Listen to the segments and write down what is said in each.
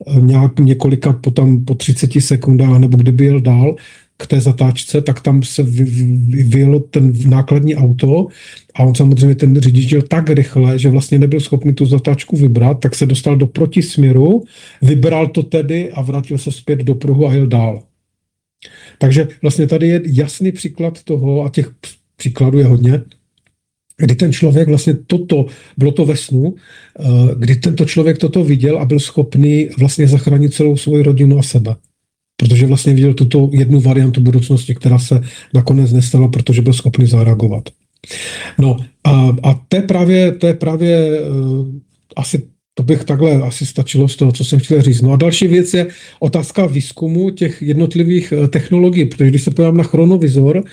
nějak několika po 30 sekundách, nebo kdyby jel dál k té zatáčce, tak tam se vyjelo ten nákladní auto a on samozřejmě ten řidič jel tak rychle, že vlastně nebyl schopný tu zatáčku vybrat, tak se dostal do protisměru, vybral to tedy a vrátil se zpět do pruhu a jel dál. Takže vlastně tady je jasný příklad toho, a těch příkladů je hodně, kdy ten člověk vlastně bylo to ve snu, kdy tento člověk toto viděl a byl schopný vlastně zachránit celou svou rodinu a sebe. Protože vlastně viděl tuto jednu variantu budoucnosti, která se nakonec nestala, protože byl schopný zareagovat. No a to je právě asi, to bych takhle asi stačilo z toho, co jsem chtěl říct. No a další věc je otázka výzkumu těch jednotlivých technologií, protože když se podívám na chronovizor,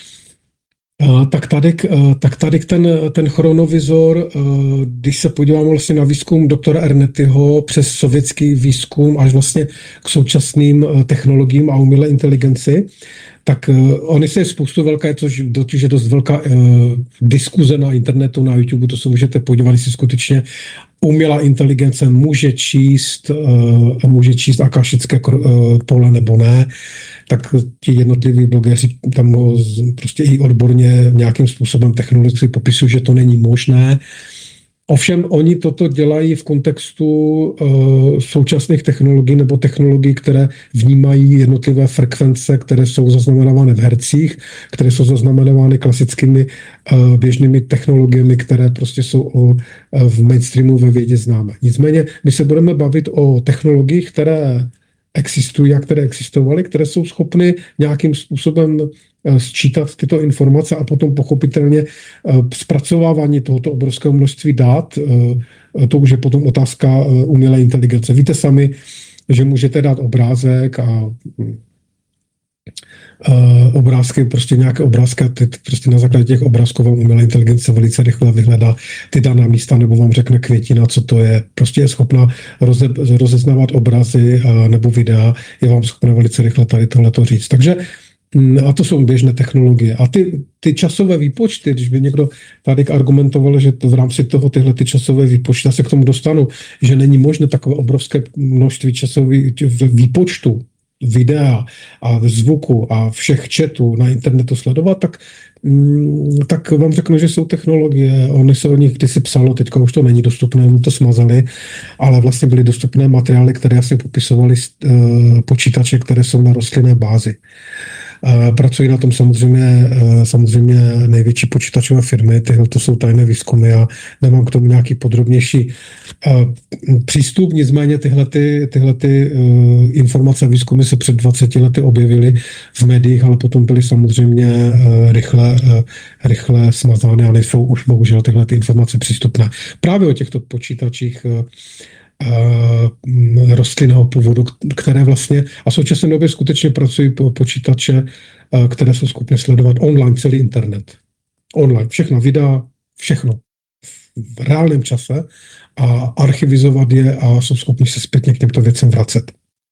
tak tady ten chronovizor, když se podívám vlastně na výzkum doktora Ernettyho přes sovětský výzkum až vlastně k současným technologiím a umělé inteligenci, tak oni se spoustu velká, totiž je dost velká diskuze na internetu, na YouTube, to se můžete podívat, jestli skutečně umělá inteligence může číst akašické pole nebo ne, tak ti jednotliví blogeři tam prostě i odborně nějakým způsobem technologicky popisují, že to není možné. Ovšem oni toto dělají v kontextu současných technologií nebo technologií, které vnímají jednotlivé frekvence, které jsou zaznamenávány v hercích, které jsou zaznamenávány klasickými běžnými technologiemi, které prostě jsou v mainstreamu ve vědě známé. Nicméně my se budeme bavit o technologiích, které existují a které existovaly, které jsou schopny nějakým způsobem sčítat tyto informace a potom pochopitelně zpracovávání tohoto obrovského množství dat, to už je potom otázka umělé inteligence. Víte sami, že můžete dát obrázek a obrázky, prostě nějaké obrázky a prostě na základě těch obrázků vám umělá inteligence velice rychle vyhledá ty daná místa nebo vám řekne květina, co to je. Prostě je schopna rozeznávat obrazy nebo videa, je vám schopna velice rychle tady tohleto říct. Takže a to jsou běžné technologie. A ty časové výpočty, když by někdo tady argumentoval, že to v rámci toho tyhle časové výpočty, já se k tomu dostanu, že není možné takové obrovské množství časových výpočtů, videa a zvuku a všech chatů na internetu sledovat, tak vám řeknu, že jsou technologie. Oni se o nich kdysi psalo, teďka už to není dostupné, oni to smazali, ale vlastně byly dostupné materiály, které jasně popisovaly počítače, které jsou na rostlinné bázi. Pracují na tom samozřejmě největší počítačové firmy, to jsou tajné výzkumy a nemám k tomu nějaký podrobnější přístup, nicméně tyhle informace a výzkumy se před 20 lety objevily v médiích, ale potom byly samozřejmě rychle smazány a nejsou už bohužel tyhle informace přístupné. Právě o těchto počítačích rostlinného původu, které vlastně a v současné době skutečně pracují počítače, které jsou schopny sledovat online celý internet. Online, všechno videa, všechno v reálném čase a archivizovat je a jsou schopni se zpětně k těmto věcem vracet.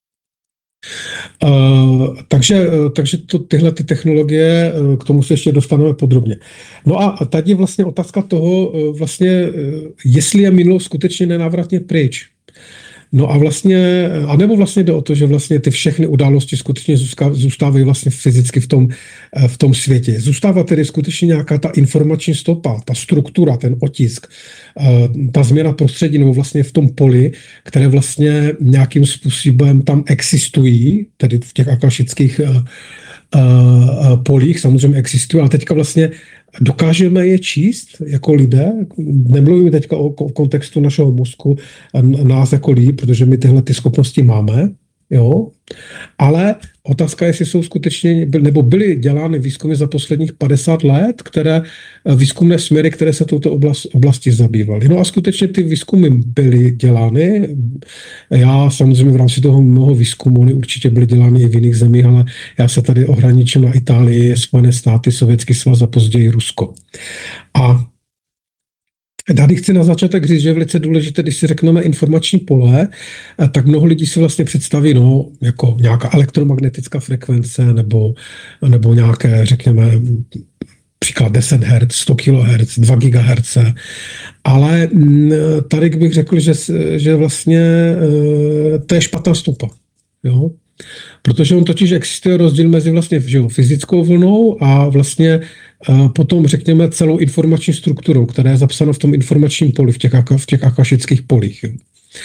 Takže tyhle ty technologie, k tomu se ještě dostaneme podrobně. No a tady je vlastně otázka toho, vlastně, jestli je minulost skutečně nenávratně pryč. No a vlastně, anebo vlastně jde o to, že vlastně ty všechny události skutečně zůstávají vlastně fyzicky v tom světě. Zůstává tedy skutečně nějaká ta informační stopa, ta struktura, ten otisk, ta změna prostředí, nebo vlastně v tom poli, které vlastně nějakým způsobem tam existují, tedy v těch akašických polích samozřejmě existují, ale teďka vlastně dokážeme je číst jako lidé, nemluvíme teďka o kontextu našeho mozku, nás jako lidí, protože my tyhle ty schopnosti máme, jo, ale otázka je, jestli jsou skutečně, nebo byly dělány výzkumy za posledních 50 let, výzkumné směry, které se touto oblasti zabývaly. No a skutečně ty výzkumy byly dělány. Já samozřejmě v rámci toho mnoho výzkumů, oni určitě byly dělány i v jiných zemích, ale já se tady ohraničím na Itálii, Spojené státy, Sovětský svaz a později Rusko. A tady chci na začátek říct, že je velice důležité, když si řekneme informační pole, tak mnoho lidí si vlastně představí jako nějaká elektromagnetická frekvence nebo nějaké, řekněme, příklad 10 Hz, 100 kHz, 2 GHz, ale tady bych řekl, že vlastně to je špatná stopa. Jo? Protože on totiž existuje rozdíl mezi vlastně fyzickou vlnou a vlastně potom řekněme celou informační strukturou, která je zapsána v tom informačním poli, v těch akašických polích. Jo.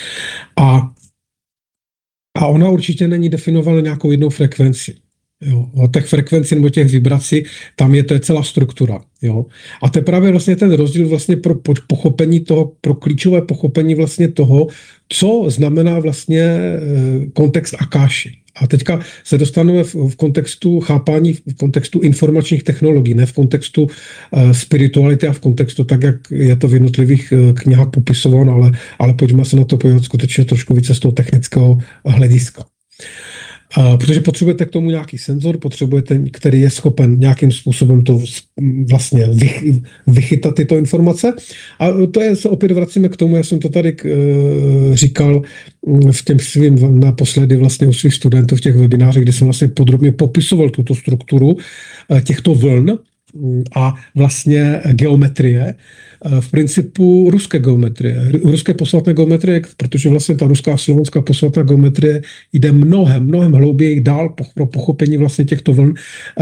A ona určitě není definována nějakou jednou frekvenci. Jo. O těch frekvencí nebo těch vibrací, to je celá struktura. Jo. A to je právě vlastně ten rozdíl vlastně pro pochopení toho, pro klíčové pochopení vlastně toho, co znamená vlastně kontext akáši. A teďka se dostaneme v kontextu chápání, v kontextu informačních technologií, ne v kontextu spirituality a v kontextu tak, jak je to v jednotlivých knihách popisováno, ale pojďme se na to podívat skutečně trošku více z toho technického hlediska. Protože potřebujete k tomu nějaký senzor, který je schopen nějakým způsobem to vlastně vychytat tyto informace. A se opět vracíme k tomu, já jsem to tady říkal v těm svým naposledy vlastně u svých studentů v těch webinářích, kdy jsem vlastně podrobně popisoval tuto strukturu těchto vln a vlastně geometrie, v principu ruské geometrie, ruské posvátné geometrie, protože vlastně ta ruská a slovenská posvátná geometrie jde mnohem hlouběji dál pro pochopení vlastně těchto vln,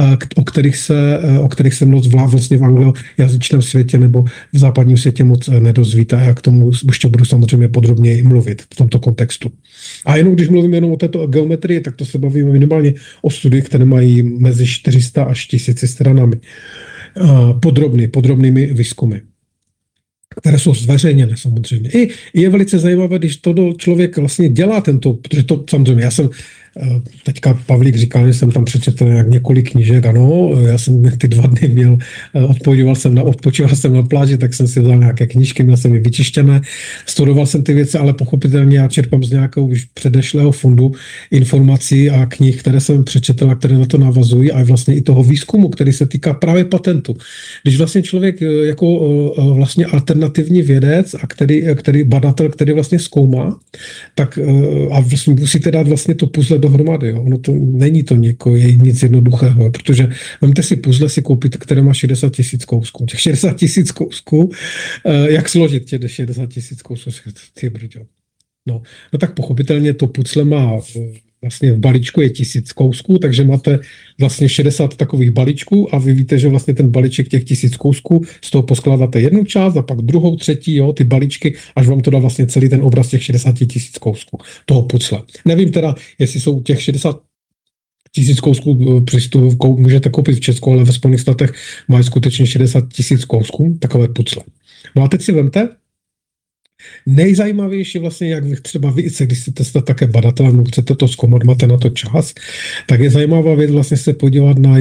o kterých se moc vlastně v anglojazyčném světě nebo v západním světě moc nedozvíte. Já k tomu ještě budu samozřejmě podrobněji mluvit v tomto kontextu. A jenom když mluvím jenom o této geometrii, tak to se bavíme minimálně o studiích, které mají mezi 400 až 1000 stranami. Podrobnými výzkumy, které jsou zveřejněné samozřejmě. I je velice zajímavé, když to člověk vlastně dělá protože to samozřejmě, já jsem teďka Pavlík říkal, že jsem tam přečetl několik knížek, ano, já jsem ty 2 dny měl, odpočíval jsem na pláži, tak jsem si vzal nějaké knížky, měl jsem je vyčištěné, studoval jsem ty věci, ale pochopitelně já čerpám z nějakého už předešlého fondu informací a knih, které jsem přečetl a které na to navazují a vlastně i toho výzkumu, který se týká právě patentu. Když vlastně člověk jako vlastně alternativní vědec a který badatel, který vlastně zkoumá, tak a vlastně musíte dát vlastně to puzzle dohromady. Jo. Ono to není to nic jednoduchého, protože vemte si puzzle, si koupit, které má 60 000 kousků. Těch 60 000 kousků, jak složit těch 60 000 kousků? No tak pochopitelně to puzzle má vlastně v balíčku je 1000 kousků, takže máte vlastně 60 takových balíčků a vy víte, že vlastně ten balíček těch 1000 kousků, z toho poskládáte jednu část a pak druhou, třetí, jo, ty balíčky, až vám to dá vlastně celý ten obraz těch 60 000 kousků toho pucle. Nevím teda, jestli jsou těch 60 000 kousků můžete koupit v Česku, ale ve Spojených státech mají skutečně 60 000 kousků, takové pucle. No a teď si vemte, nejzajímavější vlastně, jak vy třeba více, když jste také badatelem, nebo chcete to zkoumat, máte na to čas, tak je zajímavá věc vlastně se podívat na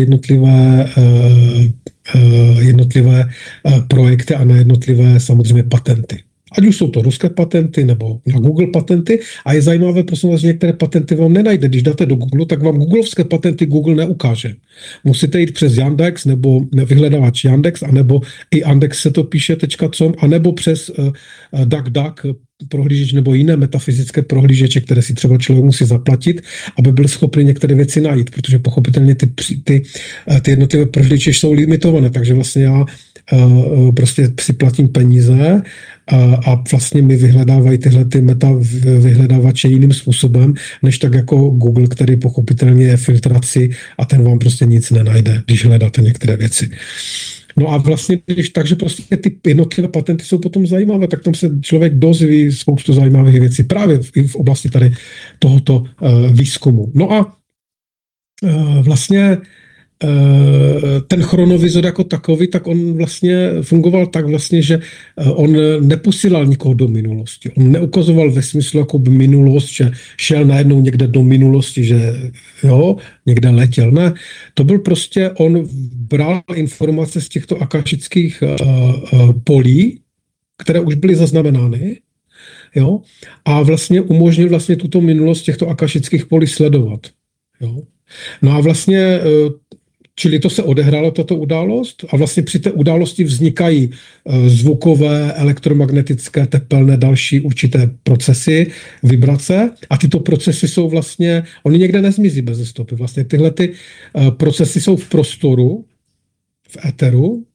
jednotlivé projekty a na jednotlivé samozřejmě patenty. Ať už jsou to ruské patenty nebo na Google patenty a je zajímavé, prosím vás, že některé patenty vám nenajde. Když dáte do Google, tak vám googlovské patenty Google neukáže. Musíte jít přes Yandex nebo vyhledávač Yandex, anebo i Yandex se to píše .com, anebo přes DuckDuck prohlížeč nebo jiné metafyzické prohlížeče, které si třeba člověk musí zaplatit, aby byl schopný některé věci najít, protože pochopitelně ty jednotlivé prohlížeče jsou limitované, takže vlastně já prostě si platím peníze a vlastně mi vyhledávají tyhle ty vyhledávače jiným způsobem, než tak jako Google, který pochopitelně je filtraci a ten vám prostě nic nenajde, když hledáte některé věci. No a vlastně, takže prostě ty jednotlivé patenty jsou potom zajímavé, tak tam se člověk dozví spoustu zajímavých věcí právě v oblasti tady tohoto výzkumu. No a vlastně ten chronovizor jako takový, tak on vlastně fungoval tak vlastně, že on neposílal nikoho do minulosti. On neukazoval ve smyslu jako by minulost, že šel najednou někde do minulosti, že jo, někde letěl. Ne, to byl prostě, on bral informace z těchto akašických polí, které už byly zaznamenány, jo, a vlastně umožnil vlastně tuto minulost těchto akašických polí sledovat. Jo. No a vlastně čili to se odehrálo, tato událost, a vlastně při té události vznikají zvukové, elektromagnetické, tepelné, další určité procesy, vibrace a tyto procesy jsou vlastně, oni někde nezmizí bez stopy. Vlastně tyhle ty procesy jsou v prostoru, v éteru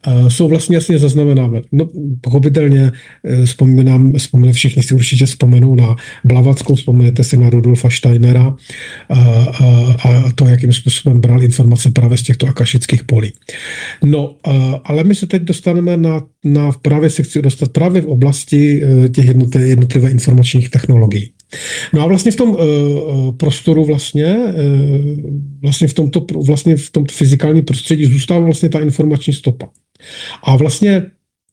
jsou vlastně jasně zaznamenávány. No, pochopitelně všichni si určitě vzpomenou na Blavatskou, vzpomenete si na Rudolfa Steinera a to, jakým způsobem bral informace právě z těchto akašických polí. No, ale my se teď dostaneme právě se chci dostat právě v oblasti těch jednotlivé informačních technologií. No a vlastně v tom prostoru vlastně v tom fyzikálním prostředí zůstává vlastně ta informační stopa. A vlastně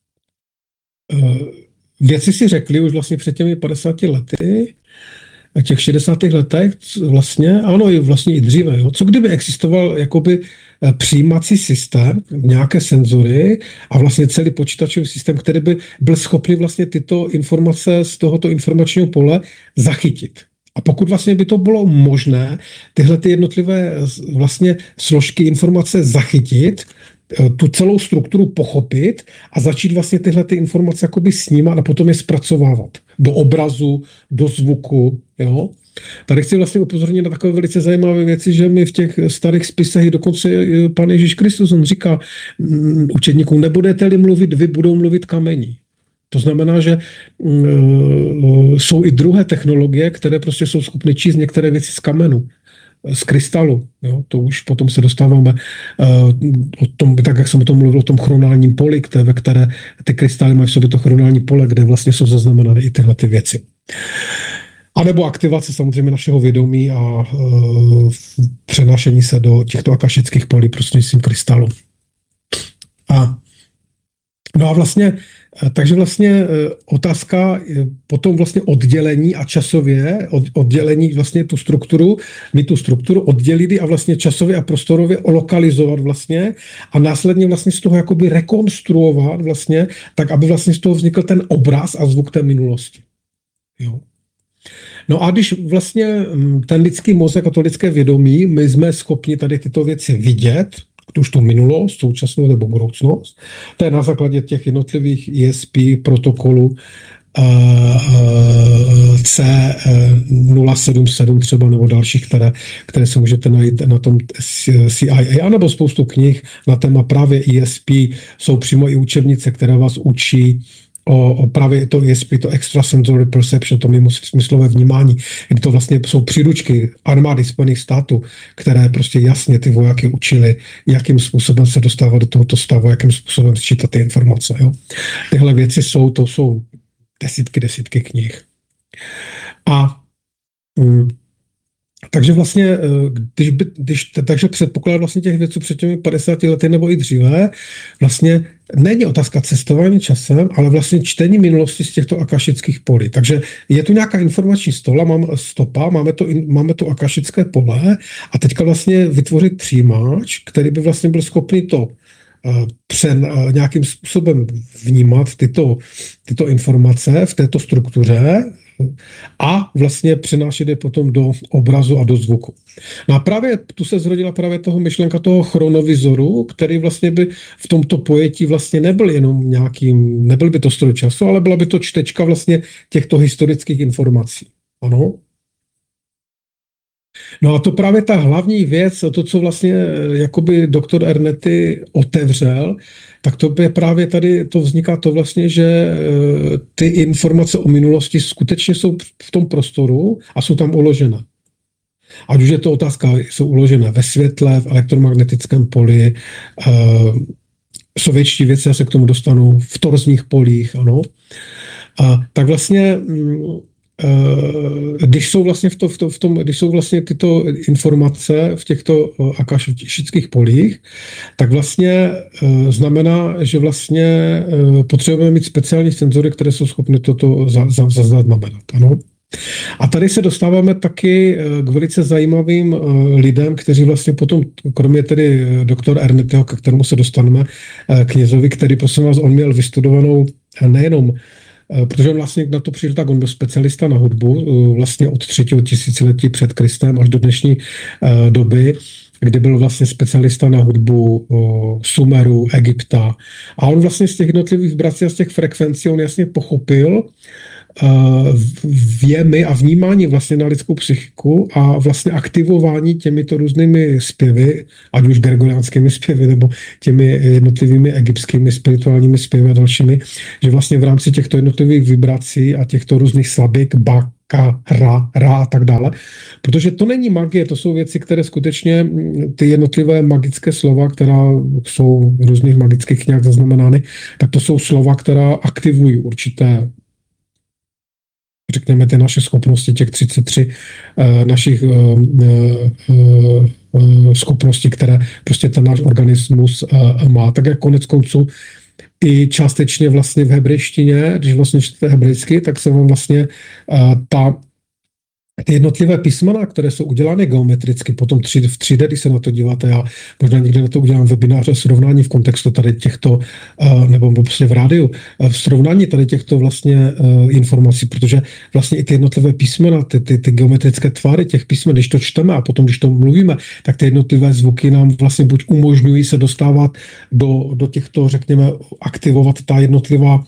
věci si řekli už vlastně před těmi 50 lety, v těch 60. letech vlastně, ano, vlastně i dříve, jo. Co kdyby existoval jakoby přijímací systém, nějaké senzory a vlastně celý počítačový systém, který by byl schopný vlastně tyto informace z tohoto informačního pole zachytit. A pokud vlastně by to bylo možné, tyhle ty jednotlivé vlastně složky informace zachytit, tu celou strukturu pochopit a začít vlastně tyhle ty informace jakoby snímat a potom je zpracovávat do obrazu, do zvuku, jo. Tady chci vlastně upozornit na takové velice zajímavé věci, že my v těch starých spisech dokonce Pán Ježíš Kristus, on říká učedníkům, nebudete-li mluvit vy, budou mluvit kamení. To znamená, že jsou i druhé technologie, které prostě jsou schopny číst některé věci z kamenu, z krystalu. Jo? To už potom se dostáváme o tom, tak jak jsem o tom mluvil, o tom chronálním poli, ve které ty krystály mají v sobě to chronální pole, kde vlastně jsou zaznamenány i tyhle ty věci. A nebo aktivace samozřejmě našeho vědomí a přenášení se do těchto akašických polí prostřednictvím krystalu. No a vlastně, takže vlastně otázka potom vlastně oddělení a časově, oddělení vlastně tu strukturu oddělit a vlastně časově a prostorově lokalizovat vlastně a následně vlastně z toho jakoby rekonstruovat vlastně, tak aby vlastně z toho vznikl ten obraz a zvuk té minulosti. Jo. No a když vlastně ten lidský mozek a to lidské vědomí, my jsme schopni tady tyto věci vidět, už tu minulost, současnost nebo budoucnost, to je na základě těch jednotlivých ESP protokolů C077 třeba nebo dalších, které se můžete najít na tom CIA, anebo spoustu knih na téma právě ESP, jsou přímo i učebnice, které vás učí o právě to ESP, to extrasensory perception, to mimosmyslové vnímání, kdy to vlastně jsou příručky armády Spojených států, které prostě jasně ty vojáky učili, jakým způsobem se dostávat do tohoto stavu, jakým způsobem sčítat ty informace. Jo. Tyhle věci jsou desítky knih. Takže vlastně, takže předpoklad vlastně těch věců před těmi 50 lety nebo i dříve, vlastně není otázka cestování časem, ale vlastně čtení minulosti z těchto akašických polí. Takže je tu nějaká informační stopa, máme to akašické pole a teďka vlastně vytvořit přijímač, který by vlastně byl schopný to nějakým způsobem vnímat tyto informace v této struktuře a vlastně přenášet je potom do obrazu a do zvuku. No a právě tu se zrodila právě toho myšlenka toho chronovizoru, který vlastně by v tomto pojetí vlastně nebyl jenom nebyl by to stroj času, ale byla by to čtečka vlastně těchto historických informací. Ano? No a to právě ta hlavní věc, to, co vlastně jakoby doktor Ernety otevřel, tak to je právě tady, to vzniká to vlastně, že ty informace o minulosti skutečně jsou v tom prostoru a jsou tam uložené. Ať už je to otázka, jsou uložené ve světle, v elektromagnetickém poli, sovětští věci, já se k tomu dostanu, v torzních polích, ano. Tak vlastně když jsou vlastně tyto informace v těchto akašických polích, tak vlastně znamená, že vlastně potřebujeme mít speciální senzory, které jsou schopny toto zaznamenat. Ano? A tady se dostáváme taky k velice zajímavým lidem, kteří vlastně potom, kromě tedy doktor Ernetyho, ke kterému se dostaneme, knězovi, který, prosím vás, on měl vystudovanou nejenom protože on vlastně na to přišel tak, on byl specialista na hudbu vlastně od 3. tisíciletí před Kristem až do dnešní doby, kdy byl vlastně specialista na hudbu Sumeru, Egypta. A on vlastně z těch jednotlivých vibrací a z těch frekvencí on jasně pochopil, věmy a vnímání vlastně na lidskou psychiku a vlastně aktivování těmito různými zpěvy, ať už gregoriánskými zpěvy nebo těmi jednotlivými egyptskými spirituálními zpěvy a dalšími, že vlastně v rámci těchto jednotlivých vibrací a těchto různých slabik, baka, ra a tak dále, protože to není magie, to jsou věci, které skutečně ty jednotlivé magické slova, která jsou v různých magických knihách zaznamenány, tak to jsou slova, která aktivují určité, řekněme, ty naše schopnosti, těch 33 našich schopností, které prostě ten náš organismus má. Tak jak konec konců i částečně vlastně v hebrejštině, když vlastně čtete hebrejsky, tak se vám vlastně ty jednotlivé písmena, které jsou udělány geometricky, potom v 3D, když se na to díváte, já možná někde na to udělám webinář a srovnání v kontextu tady těchto, nebo prostě v rádiu, v srovnání tady těchto vlastně informací, protože vlastně i ty jednotlivé písmena, ty geometrické tvary těch písmen, když to čteme a potom, když to mluvíme, tak ty jednotlivé zvuky nám vlastně buď umožňují se dostávat do těchto, řekněme, aktivovat ta jednotlivá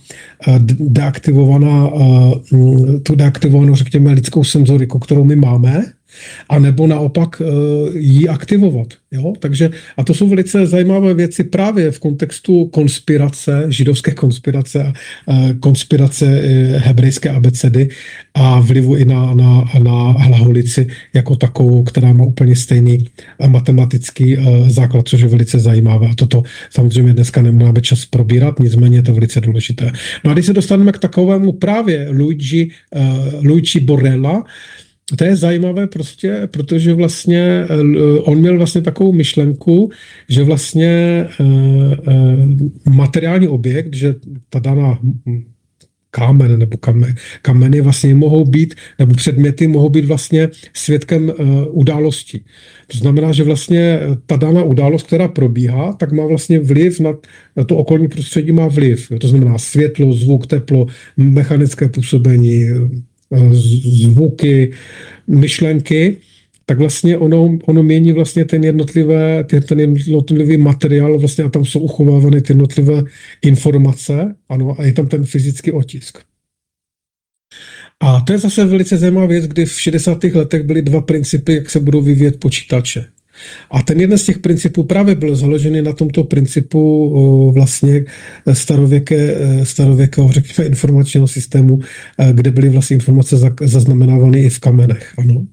deaktivovanou, řekněme, lidskou senzoriku, kterou my máme, a nebo naopak ji aktivovat. Jo? Takže, a to jsou velice zajímavé věci právě v kontextu konspirace, židovské konspirace, konspirace hebrejské abecedy a vlivu i na hlaholici jako takovou, která má úplně stejný matematický základ, což je velice zajímavé. A toto samozřejmě dneska nemáme čas probírat, nicméně je to velice důležité. No a když se dostaneme k takovému právě Luigi Borella, to je zajímavé prostě, protože vlastně on měl vlastně takovou myšlenku, že vlastně materiální objekt, že ta daná kámen nebo kameny vlastně mohou být, nebo předměty mohou být vlastně svědkem události. To znamená, že vlastně ta daná událost, která probíhá, tak má vlastně vliv na to okolní prostředí, má vliv. To znamená světlo, zvuk, teplo, mechanické působení, zvuky, myšlenky, tak vlastně ono mění vlastně ten jednotlivý materiál vlastně a tam jsou uchovávány ty jednotlivé informace, ano, a je tam ten fyzický otisk. A to je zase velice zajímavá věc, kdy v 60. letech byly dva principy, jak se budou vyvíjet počítače. A ten jeden z těch principů právě byl založený na tomto principu vlastně starověkého, řekněme, informačního systému, kde byly vlastně informace zaznamenávány i v kamenech. Ano.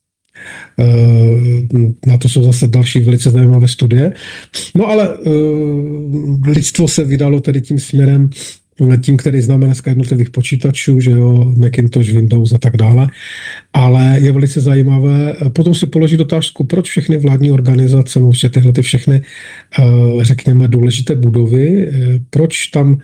Na to jsou zase další velice zajímavé studie. No ale lidstvo se vydalo tedy tím směrem, tím, který známe dneska jednotlivých počítačů, že jo, Macintosh, Windows a tak dále, ale je velice zajímavé potom si položit otázku, proč všechny vládní organizace, prostě tyhle všechny, řekněme, důležité budovy, proč tam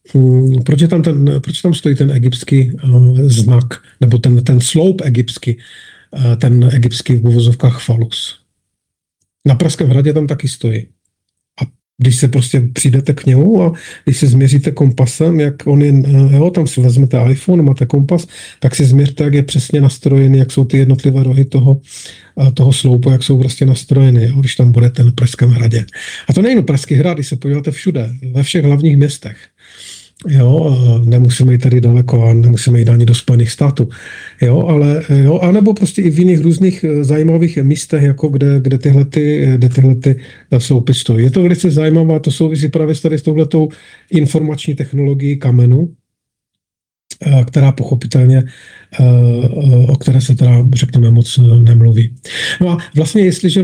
stojí ten egyptský znak, nebo ten sloup egyptský, ten egyptský v uvozovkách falus. Na Pražském hradě tam taky stojí. Když se prostě přijdete k němu a když si změříte kompasem, jak on je, jo, tam si vezmete iPhone, máte kompas, tak si změřte, jak je přesně nastrojený, jak jsou ty jednotlivé rohy toho sloupu, jak jsou prostě nastrojeny, jo, když tam budete na Pražském hradě. A to nejen Pražský hrad, když se podíváte všude, ve všech hlavních městech. Jo, nemusíme jít tady daleko a nemusíme jít ani do Spojených států. Jo, ale jo, anebo prostě i v jiných různých zajímavých místech, jako kde tyhle sloupy stojí. Je to velice zajímavé, to souvisí právě tady s touhletou informační technologií kamenu, která pochopitelně, o které se teda, řekněme, moc nemluví. No a vlastně, jestli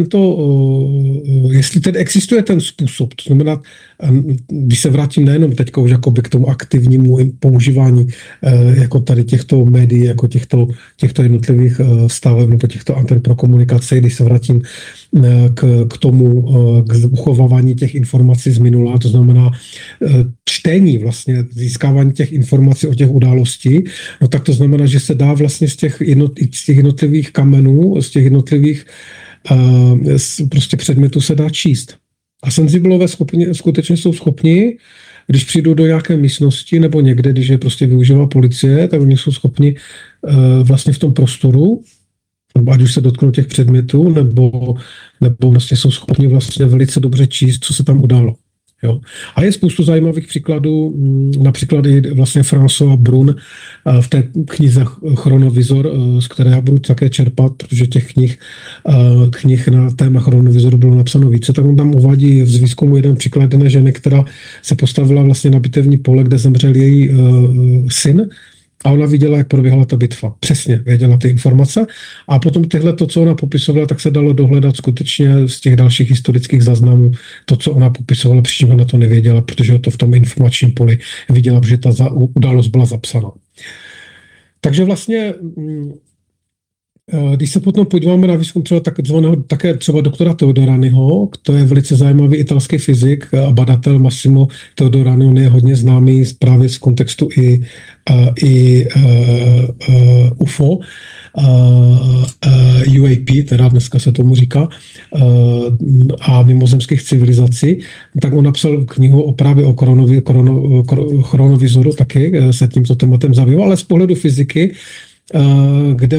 tedy existuje ten způsob, to znamená, když se vrátím nejenom teďka už jakoby k tomu aktivnímu používání jako tady těchto médií, jako těchto jednotlivých staveb nebo těchto anten pro komunikaci, když se vrátím k uchovávání těch informací z minula, to znamená čtení vlastně, získávání těch informací o těch událostí, no tak to znamená, že se dá vlastně z těch jednotlivých kamenů, z těch jednotlivých prostě předmětů se dá číst. A senzibilové skutečně jsou schopni, když přijdou do nějaké místnosti nebo někde, když je prostě využívá policie, tak oni jsou schopni vlastně v tom prostoru, ať už se dotknou těch předmětů, nebo vlastně jsou schopni vlastně velice dobře číst, co se tam událo. Jo. A je spoustu zajímavých příkladů, například i vlastně François Brun v té knize Chronovizor, z které já budu také čerpat, protože těch knih na téma chronovizoru bylo napsáno více, tak on tam uvádí z výzkumu jeden příklad jedné ženy, která se postavila vlastně na bitevní pole, kde zemřel její syn, a ona viděla, jak proběhla ta bitva. Přesně věděla ty informace. A potom to, co ona popisovala, tak se dalo dohledat skutečně z těch dalších historických záznamů to, co ona popisovala, přičem ona to nevěděla, protože to v tom informačním poli viděla, že ta událost byla zapsaná. Takže vlastně, když se potom podíváme na výzkum také třeba doktora Teodoraniho, to je velice zajímavý italský fyzik a badatel Massimo Teodorani, on je hodně známý právě z kontextu i UFO, UAP, teda dneska se tomu říká, a mimozemských civilizací, tak on napsal knihu právě o chronovizoru, taky se tímto tématem zabýval, ale z pohledu fyziky, kde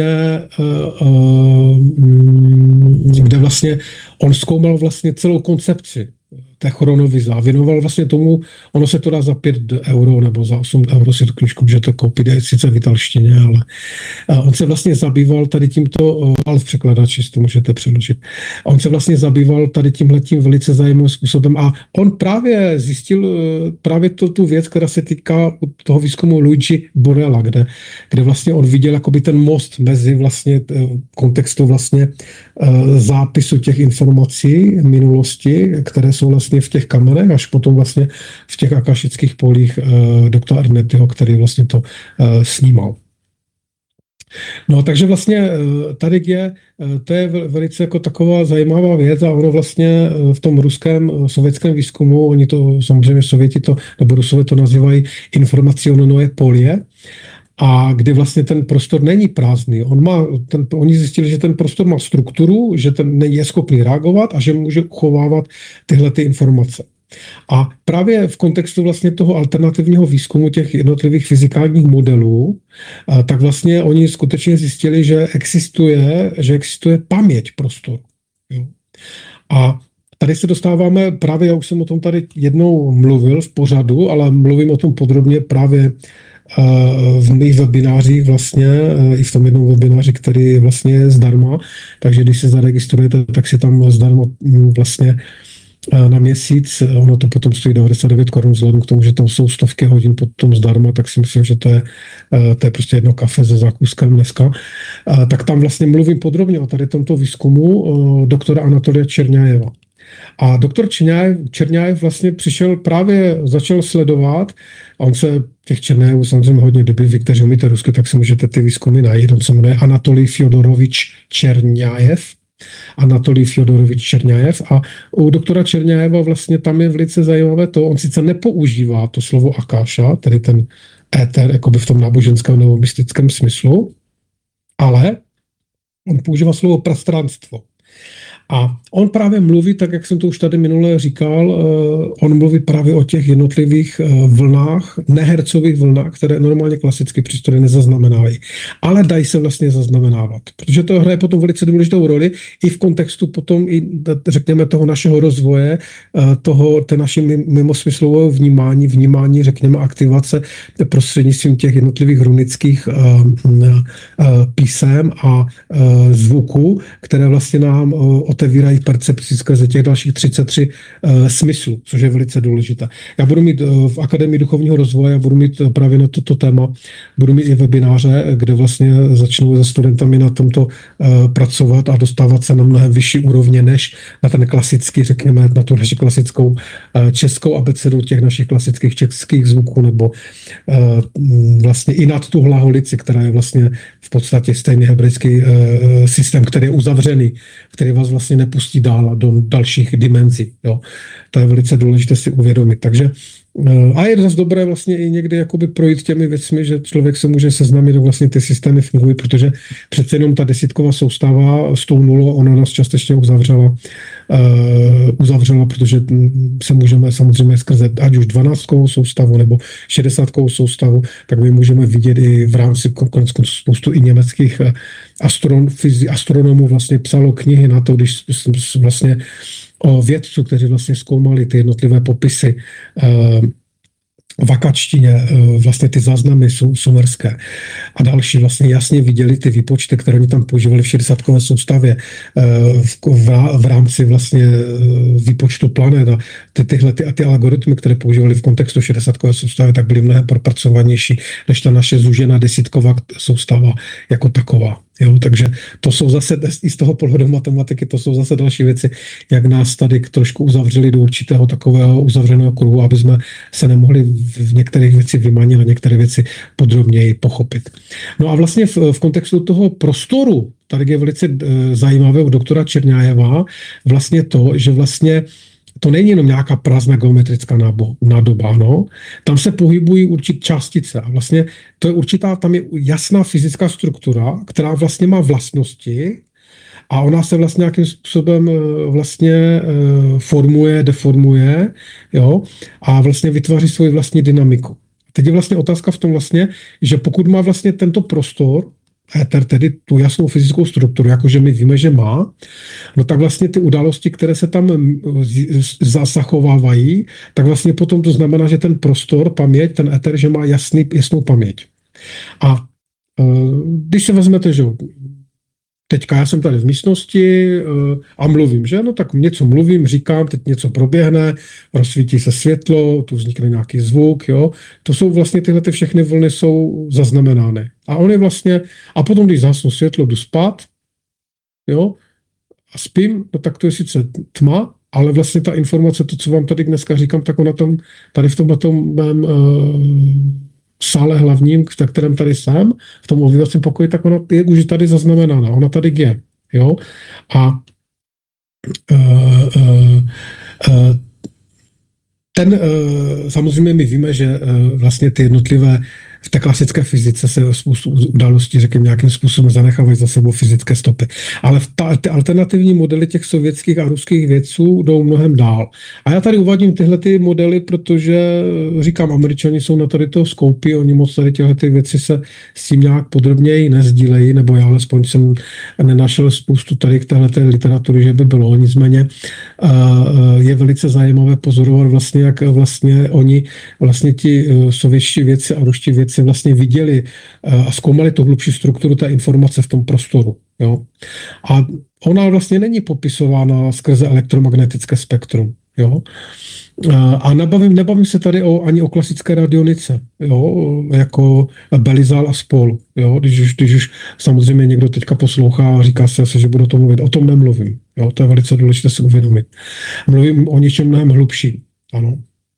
vlastně on zkoumal vlastně celou koncepci té chronovize a věnoval vlastně tomu, ono se to dá za 5 euro nebo za 8 euro si tu knížku můžete koupit, je sice v italštině, ale on se vlastně zabýval tady tímto, ale v překladači si to můžete přeložit, on se vlastně zabýval tady tímhletím velice zajímavým způsobem a on právě zjistil právě tu věc, která se týká toho výzkumu Luigi Borella, kde vlastně on viděl jakoby ten most mezi vlastně kontextu vlastně zápisu těch informací minulosti, které jsou vlastně v těch kamenech, až potom vlastně v těch akašických polích doktora Arnettiho, který vlastně to snímal. No, takže vlastně tady to je velice jako taková zajímavá věc a ono vlastně v tom ruském sovětském výzkumu, oni to samozřejmě Sověti nebo Rusové to nazývají informacionové polie, a kdy vlastně ten prostor není prázdný. Oni zjistili, že ten prostor má strukturu, že ten je schopný reagovat a že může uchovávat tyhle ty informace. A právě v kontextu vlastně toho alternativního výzkumu těch jednotlivých fyzikálních modelů, tak vlastně oni skutečně zjistili, že existuje paměť prostoru. Jo. A tady se dostáváme právě, já už jsem o tom tady jednou mluvil v pořadu, ale mluvím o tom podrobně právě v mých webinářích vlastně, i v tom jednom webináři, který je vlastně zdarma, takže když se zaregistrujete, tak si tam zdarma vlastně na měsíc, ono to potom stojí 99 korun vzhledem k tomu, že tam jsou stovky hodin potom zdarma, tak si myslím, že to je prostě jedno kafe se zákuskem dneska. Tak tam vlastně mluvím podrobně o tady tomto výzkumu doktora Anatolia Čerňájeva. A doktor Čerňájev vlastně začal sledovat, a on se těch Čerňájevů samozřejmě hodně doby, vy, kteří umíte rusky, tak si můžete ty výzkumy najít. On se jmenuje Anatolij Fjodorovič Čerňájev. Anatolij Fjodorovič Čerňájev. A u doktora Čerňájeva vlastně tam je velice zajímavé to, on sice nepoužívá to slovo akáša, tedy ten éter, jakoby v tom náboženském nebo mystickém smyslu, ale on používá slovo prostranstvo. A on právě mluví, tak jak jsem to už tady minule říkal, on mluví právě o těch jednotlivých vlnách, nehercových vlnách, které normálně klasicky přístroje nezaznamenávají. Ale dají se vlastně zaznamenávat, protože to hraje potom velice důležitou roli i v kontextu potom i, řekněme, toho našeho rozvoje, té naší mimosmyslového vnímání, řekněme, aktivace prostřednictvím těch jednotlivých runických písem a zvuků, které vlastně nám otevírají percepci skrze těch dalších 33 smyslů, což je velice důležité. Já budu mít v Akademii duchovního rozvoje, budu mít právě na toto téma, budu mít i webináře, kde vlastně začnu se studentami na tomto pracovat a dostávat se na mnohem vyšší úrovně, než na ten klasický, řekněme, na tu naši klasickou českou abecedu těch našich klasických českých zvuků, nebo vlastně i nad tu hlaholici, která je vlastně v podstatě stejný hebrejský systém, který je uzavřený, který vás vlastně nepustí dál do dalších dimenzí. Jo. To je velice důležité si uvědomit. Takže a je zase dobré vlastně i někdy jakoby projít těmi věcmi, že člověk se může seznámit, jak vlastně ty systémy fungují, protože přece jenom ta desítková soustava s tou nulou, ona nás částečně uzavřela uzavřelo, protože se můžeme samozřejmě skrze ať už 12kovou soustavu nebo 60kovou soustavu, tak my můžeme vidět i v rámci konec konců spoustu i německých astronomů vlastně psalo knihy na to, když vlastně o vědců, kteří vlastně zkoumali ty jednotlivé popisy v akačtině, vlastně ty záznamy sumerské a další vlastně jasně viděli ty výpočty, které oni tam používali v 60kové soustavě v rámci vlastně výpočtu planet a ty algoritmy, které používali v kontextu 60kové soustavy, tak byly mnohem propracovanější než ta naše zúžená desítková soustava jako taková. Jo, takže to jsou zase, i z toho pohledu matematiky, to jsou zase další věci, jak nás tady trošku uzavřeli do určitého takového uzavřeného kruhu, aby jsme se nemohli v některých věcích vymanit a některé věci podrobněji pochopit. No a vlastně v kontextu toho prostoru, tady je velice zajímavé u doktora Čerňájeva, vlastně to, že vlastně to není jenom nějaká prázdná geometrická nádoba, no. Tam se pohybují určité částice a vlastně to je určitá, tam je jasná fyzická struktura, která vlastně má vlastnosti a ona se vlastně nějakým způsobem vlastně formuje, deformuje, jo, a vlastně vytváří svoji vlastní dynamiku. Teď je vlastně otázka v tom vlastně, že pokud má vlastně tento prostor, éter, tedy tu jasnou fyzickou strukturu, jakože my víme, že má, no tak vlastně ty události, které se tam zasachovávají, tak vlastně potom to znamená, že ten prostor, paměť, ten éter, že má jasnou paměť. A když se vezmete, že teďka já jsem tady v místnosti a mluvím, že? No tak něco mluvím, říkám, teď něco proběhne, rozsvítí se světlo, tu vznikne nějaký zvuk, jo? To jsou vlastně tyhle všechny vlny jsou zaznamenány. A oni vlastně, a potom, když zhasnu světlo, jdu spát, jo? A spím, no tak to je sice tma, ale vlastně ta informace, to, co vám tady dneska říkám, tak ona tam, tady v tomhletom mém sále hlavním, v kterém tady jsem, v tom obývacím pokoji, tak ona je už tady zaznamenána, ona tady je, jo, a samozřejmě my víme, že vlastně ty jednotlivé v té klasické fyzice se spoustu událostí, řekněme, nějakým způsobem zanechávají za sebou fyzické stopy. Ale ty alternativní modely těch sovětských a ruských vědců jdou mnohem dál. A já tady uvádím tyhle ty modely, protože říkám, Američani jsou na tady toho skoupí, oni moc tady tyhle ty věci se s tím nějak podrobněji nezdílejí, nebo já alespoň jsem nenašel spoustu tady k téhleté literatury, že by bylo. Nicméně je velice zajímavé pozorovat vlastně, jak vlastně oni, vlastně ti sovětští vědci a ruští vědci vlastně viděli a zkoumali tu hlubší strukturu té informace v tom prostoru. Jo? A ona vlastně není popisována skrze elektromagnetické spektrum. Jo? A nebavím se tady ani o klasické radionice, jo? Jako Belizal a spol. Jo? Když už samozřejmě někdo teďka poslouchá a říká se, že budu o tom mluvit. O tom nemluvím. Jo? To je velice důležité si uvědomit. Mluvím o něčem mnohem hlubším. Ano.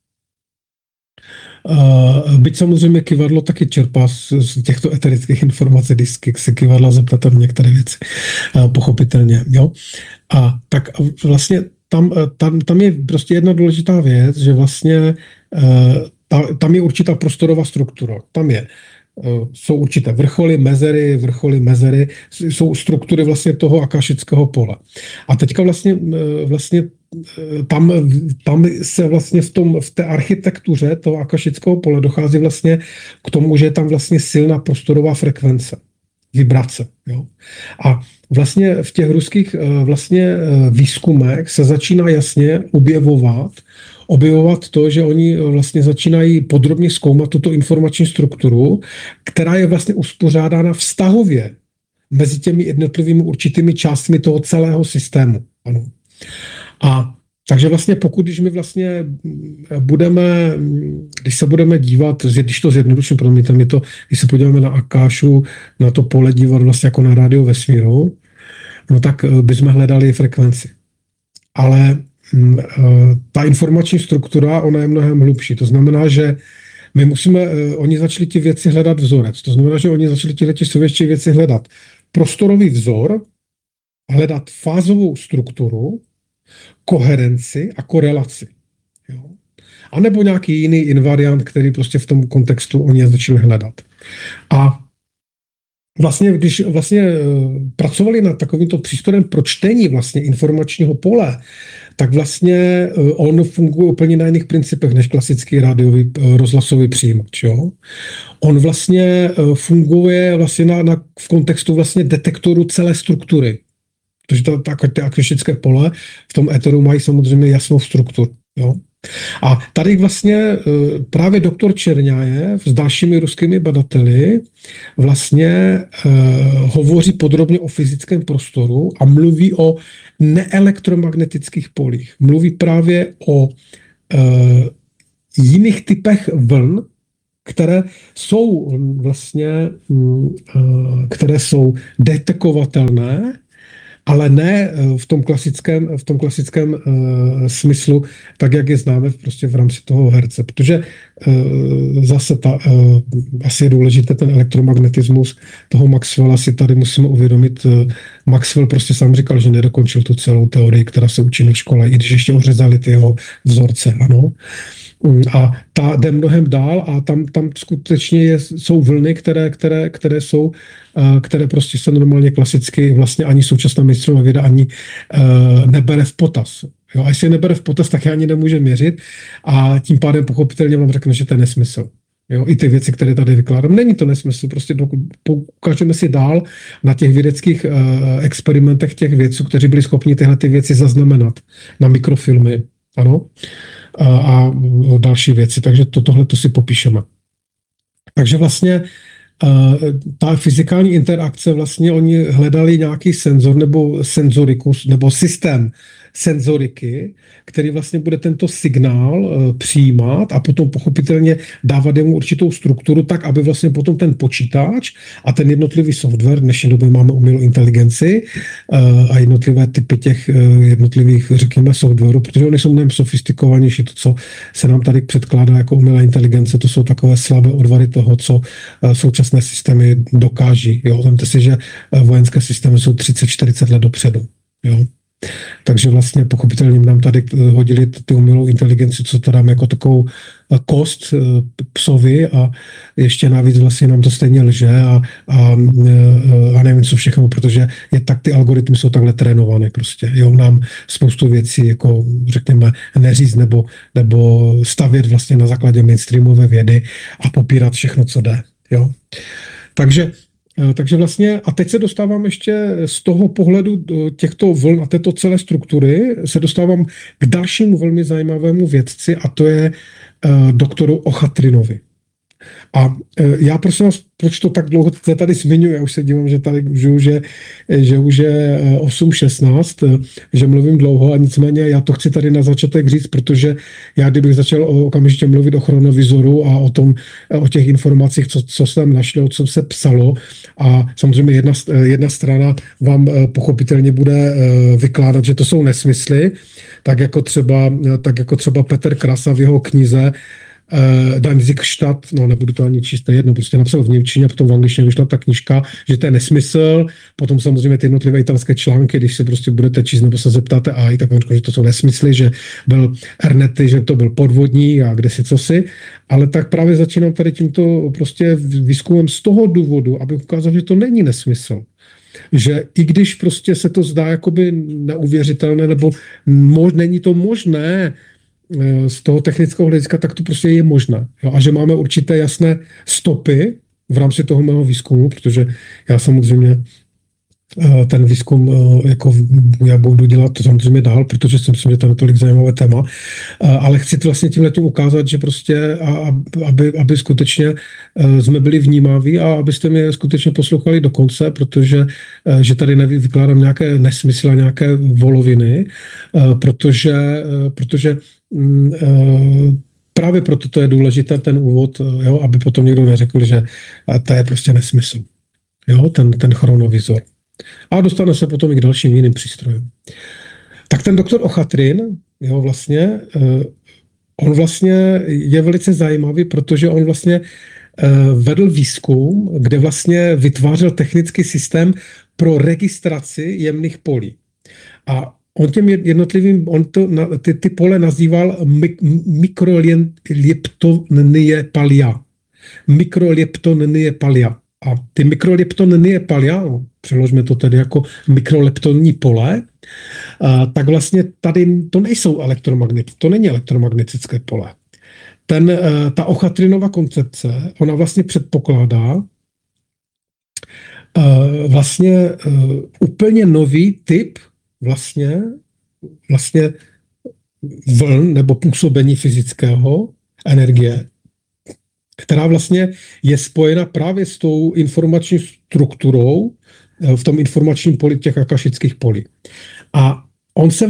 Byť samozřejmě kyvadlo taky čerpá z těchto eterických informací, když se kyvadla zeptat na některé věci, pochopitelně. Jo? A tak vlastně tam je prostě jedna důležitá věc, že vlastně tam je určitá prostorová struktura. Tam jsou určité vrcholy, mezery, jsou struktury vlastně toho akašického pole. A teďka vlastně tam se vlastně v té architektuře toho akašického pole dochází vlastně k tomu, že je tam vlastně silná prostorová frekvence, vibrace. Jo? A vlastně v těch ruských vlastně výzkumech se začíná jasně objevovat to, že oni vlastně začínají podrobně zkoumat tuto informační strukturu, která je vlastně uspořádána vztahově mezi těmi jednotlivými určitými částmi toho celého systému. Ano. A takže vlastně když my vlastně když se budeme dívat, když to zjednoduším, promiňte mi to, když se podíváme na Akášu, na to pole dívat vlastně jako na rádio vesmíru, no tak bychom hledali frekvenci. Ale ta informační struktura, ona je mnohem hlubší. To znamená, že oni začali ty věci hledat vzorec. To znamená, že oni začali ty sovětští věci hledat prostorový vzor, hledat fázovou strukturu, koherenci a korelaci. Jo? A nebo nějaký jiný invariant, který prostě v tom kontextu oni začali hledat. A když pracovali nad takovýmto přístrojem pro čtení vlastně informačního pole, tak vlastně on funguje úplně na jiných principech než klasický rádiový rozhlasový přijímač. Jo? On vlastně funguje vlastně v kontextu vlastně detektoru celé struktury. Protože ty akustické pole v tom éteru mají samozřejmě jasnou strukturu. Jo? A tady vlastně právě doktor Čerňajev s dalšími ruskými badateli vlastně hovoří podrobně o fyzickém prostoru a mluví o neelektromagnetických polích. Mluví právě o jiných typech vln, které jsou vlastně, které jsou detekovatelné, ale ne v tom klasickém smyslu, tak jak je známe prostě v rámci toho herce. Protože zase asi je důležité ten elektromagnetismus toho Maxwella si tady musíme uvědomit. Maxwell prostě sám říkal, že nedokončil tu celou teorii, která se učí na škole, i když ještě ořezali ty jeho vzorce, ano. A ta jde mnohem dál a tam skutečně jsou vlny, které prostě se normálně klasicky vlastně ani současná mainstreamová věda ani nebere v potaz. Jo, a jestli je nebere v potaz, tak je ani nemůže měřit a tím pádem pochopitelně vám řekne, že to je nesmysl. Jo, i ty věci, které tady vykládám, není to nesmysl, prostě ukážeme si dál na těch vědeckých experimentech těch vědců, kteří byli schopni tyhle ty věci zaznamenat na mikrofilmy, ano, a další věci, takže tohle to si popíšeme. Takže vlastně ta fyzikální interakce, vlastně oni hledali nějaký senzor nebo senzorikus, nebo systém senzoriky, který vlastně bude tento signál přijímat a potom pochopitelně dávat jemu určitou strukturu tak, aby vlastně potom ten počítač a ten jednotlivý software, v dnešní době máme umělou inteligenci a jednotlivé typy těch jednotlivých, řekněme, softwaru, protože oni jsou mnohem sofistikovanější, to, co se nám tady předkládá jako umělá inteligence, to jsou takové slabé odvary toho, co současné systémy dokáží. Jo? Vemte si, že vojenské systémy jsou 30-40 let dopředu. Jo? Takže vlastně pochopitelně nám tady hodili tu umělou inteligenci, co to dáme jako takovou kost psovi a ještě navíc vlastně nám to stejně lže a nevím co všechno, protože ty algoritmy jsou takhle trénované prostě. Jo, nám spoustu věcí jako řekněme neříct nebo stavět vlastně na základě mainstreamové vědy a popírat všechno, co jde. Jo. Takže vlastně, a teď se dostávám ještě z toho pohledu těchto vln a této celé struktury, se dostávám k dalšímu velmi zajímavému vědci a to je doktoru Ochatrinovi. A já prosím vás, proč to tak dlouho tady zmiňuji, já už se dívám, že tady žiju, že už je 8:16, že mluvím dlouho a nicméně já to chci tady na začátek říct, protože já kdybych začal okamžitě mluvit o chronovizoru a o těch informacích, co jsem našel, co se psalo a samozřejmě jedna strana vám pochopitelně bude vykládat, že to jsou nesmysly, tak jako třeba Petr Krasa v jeho knize Danzigstadt, no nebudu to ani číst, jedno, prostě napsal v němčině, potom v angličtině vyšla ta knížka, že to je nesmysl, potom samozřejmě ty jednotlivé italské články, když se prostě budete číst nebo se zeptáte tak on říká, že to jsou nesmysly, že byl Ernety, že to byl podvodník a kde si cosi, ale tak právě začínám tady tímto prostě výzkumem z toho důvodu, aby ukázal, že to není nesmysl. Že i když prostě se to zdá jakoby neuvěřitelné, nebo není to možné, z toho technického hlediska, tak to prostě je možné. Jo? A že máme určité jasné stopy v rámci toho mého výzkumu, protože já samozřejmě ten výzkum jako já budu dělat to samozřejmě dál, protože si myslím, že to je tolik zajímavé téma, ale chci to vlastně tímhletím ukázat, že prostě, aby skutečně jsme byli vnímaví a abyste mě skutečně poslouchali do konce, protože že tady nevykládám nějaké nesmysly a nějaké voloviny, protože právě proto to je důležité ten úvod, jo, aby potom někdo neřekl, že to je prostě nesmysl. Jo, ten chronovizor. A dostane se potom i k dalším jiným přístrojům. Tak ten doktor Ochatrin, jo, vlastně, on vlastně je velice zajímavý, protože on vlastně vedl výzkum, kde vlastně vytvářel technický systém pro registraci jemných polí. A on těm jednotlivým, ty pole nazýval mikroleptonie palia. Mikroleptonie palia. A ty mikroleptony paliano, přeložme to tedy jako mikroleptonní pole, tak vlastně tady to nejsou to není elektromagnetické pole. Ta Ochatrinova koncepce, ona vlastně předpokládá vlastně úplně nový typ vlastně vln nebo působení fyzického energie, která vlastně je spojena právě s tou informační strukturou v tom informačním poli těch akašických polí. A on se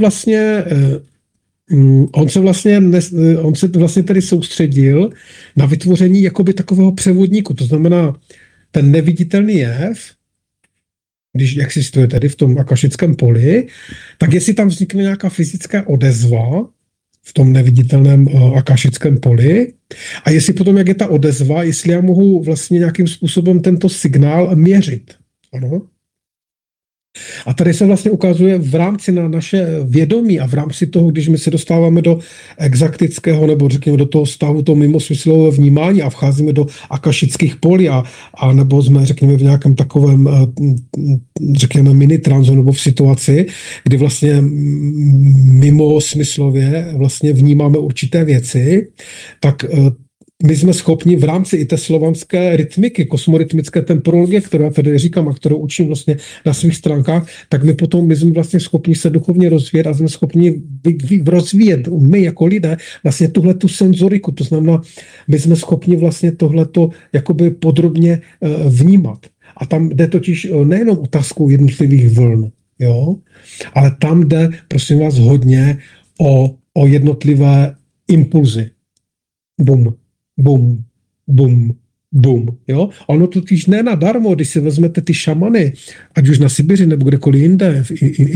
vlastně tedy soustředil na vytvoření jakoby takového převodníku. To znamená, ten neviditelný jev, když existuje tedy v tom akašickém poli, tak jestli tam vznikne nějaká fyzická odezva v tom neviditelném akašickém poli a jestli potom, jak je ta odezva, jestli já mohu vlastně nějakým způsobem tento signál měřit. Ano? A tady se vlastně ukazuje v rámci na naše vědomí a v rámci toho, když my se dostáváme do exaktického nebo řekněme do toho stavu toho mimosmyslového vnímání a vcházíme do akašických polí a nebo jsme řekněme v nějakém takovém řekněme minitransu nebo v situaci, kdy vlastně mimosmyslově vlastně vnímáme určité věci, tak my jsme schopni v rámci i té slovanské rytmiky, kosmorytmické temporologie, kterou já tady říkám a kterou učím vlastně na svých stránkách, tak my jsme vlastně schopni se duchovně rozvíjet a jsme schopni rozvíjet my jako lidé vlastně tuhletu senzoriku. To znamená, my jsme schopni vlastně tohleto jakoby podrobně vnímat. A tam jde totiž nejenom otázkou jednotlivých vln, jo, ale tam jde, prosím vás, hodně o jednotlivé impulzy. Bum. Bum, bum, bum, jo? Ono totiž ne nadarmo, když si vezmete ty šamany, ať už na Sibiři nebo kdekoliv jinde,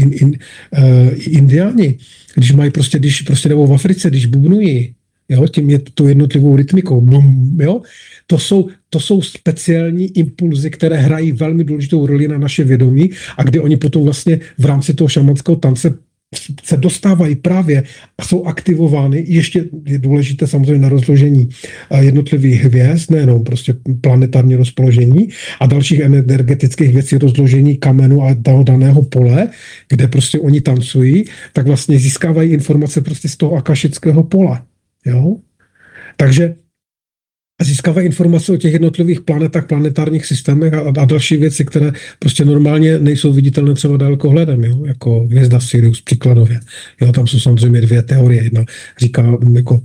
indiáni, když nebo v Africe, když bubnují, jo, tím je tu jednotlivou rytmikou, bum, jo? To jsou speciální impulzy, které hrají velmi důležitou roli na naše vědomí a kdy oni potom vlastně v rámci toho šamanského tance se dostávají právě a jsou aktivovány. Ještě je důležité samozřejmě na rozložení jednotlivých hvězd, nejenom prostě planetární rozpoložení a dalších energetických věcí, rozložení kamenu a toho daného pole, kde prostě oni tancují, tak vlastně získávají informace prostě z toho akašického pole. Jo? Takže získávají informace o těch jednotlivých planetách, planetárních systémech a další věci, které prostě normálně nejsou viditelné třeba dalekohledem, jo? Jako hvězda Sirius příkladově. Jo, tam jsou samozřejmě dvě teorie. Jedna říká, jako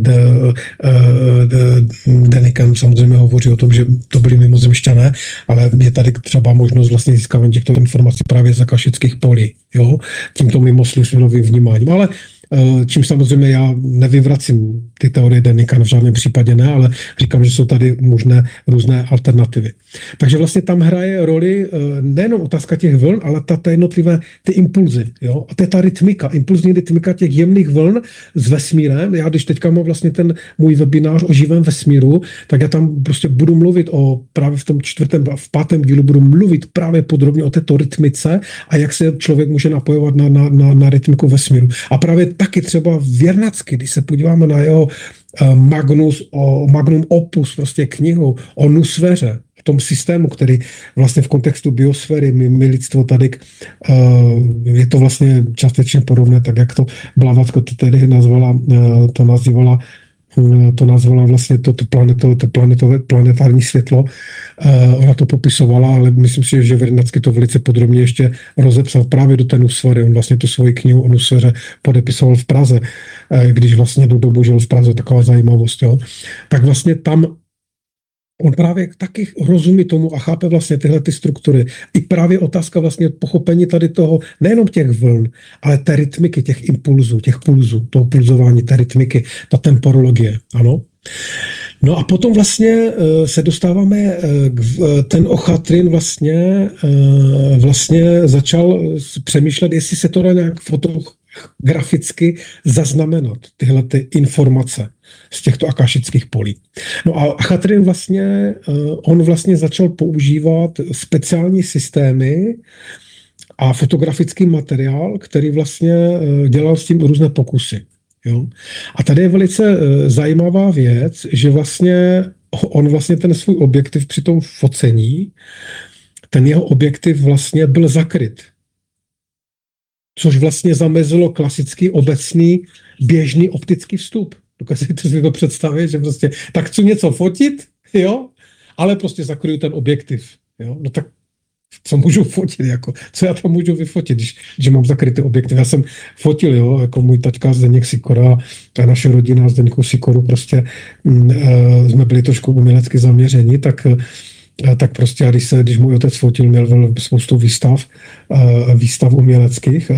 Deniken samozřejmě hovoří o tom, že to byli mimozemšťané, ale je tady třeba možnost vlastně získávání těchto informací právě z akašických polí, jo? Tímto mimosmyslovým vnímáním. Ale čím samozřejmě já nevyvracím ty teorie Denikana, v žádném případě ne, ale říkám, že jsou tady možné různé alternativy. Takže vlastně tam hraje roli nejenom otázka těch vln, ale ta jednotlivé ty impulzy. Jo? A to je ta rytmika, impulzní rytmika těch jemných vln s vesmírem. Já když teďka mám vlastně ten můj webinář o živém vesmíru, tak já tam prostě budu mluvit právě v tom v pátém dílu budu mluvit právě podrobně o této rytmice a jak se člověk může napojovat na rytmiku vesmíru. A právě taky třeba Věrnacky, když se podíváme na jeho magnum opus, prostě knihu o nusféře, v tom systému, který vlastně v kontextu biosféry, my lidstvo tady, je to vlastně částečně podobné, tak jak to Blavatsky to tedy to nazvala vlastně to planetární světlo. Ona to popisovala, ale myslím si, že Vernadsky to velice podrobně ještě rozepsal právě do té nusféry. On vlastně tu svoji knihu o nusféře podepisoval v Praze, když vlastně do dobu žil v Praze, taková zajímavost. Jo. Tak vlastně tam on právě taky rozumí tomu a chápe vlastně tyhle ty struktury. I právě otázka vlastně pochopení tady toho, nejenom těch vln, ale té rytmiky, těch impulzů, těch pulzů, toho pulzování, té rytmiky, ta temporologie, ano. No a potom vlastně se dostáváme, ten Ochatrin vlastně začal přemýšlet, jestli se to dá nějak fotograficky zaznamenat, tyhle ty informace z těchto akašických polí. No a Ochatrin on vlastně začal používat speciální systémy a fotografický materiál, který vlastně dělal s tím různé pokusy. Jo? A tady je velice zajímavá věc, že vlastně on vlastně ten svůj objektiv při tom focení, ten jeho objektiv vlastně byl zakryt. Což vlastně zamezilo klasický, obecný, běžný optický vstup. Dokážete si to představit, že prostě tak chci něco fotit, jo, ale prostě zakryju ten objektiv, jo, no tak co můžu fotit, jako, co já tam můžu vyfotit, když mám zakrytý objektiv. Já jsem fotil, jo, jako můj taťka Zdeněk Sikora a naše rodina Zdeňku Sikoru prostě jsme byli trošku umělecky zaměření, tak prostě, když můj otec fotil, měl spoustu výstav uměleckých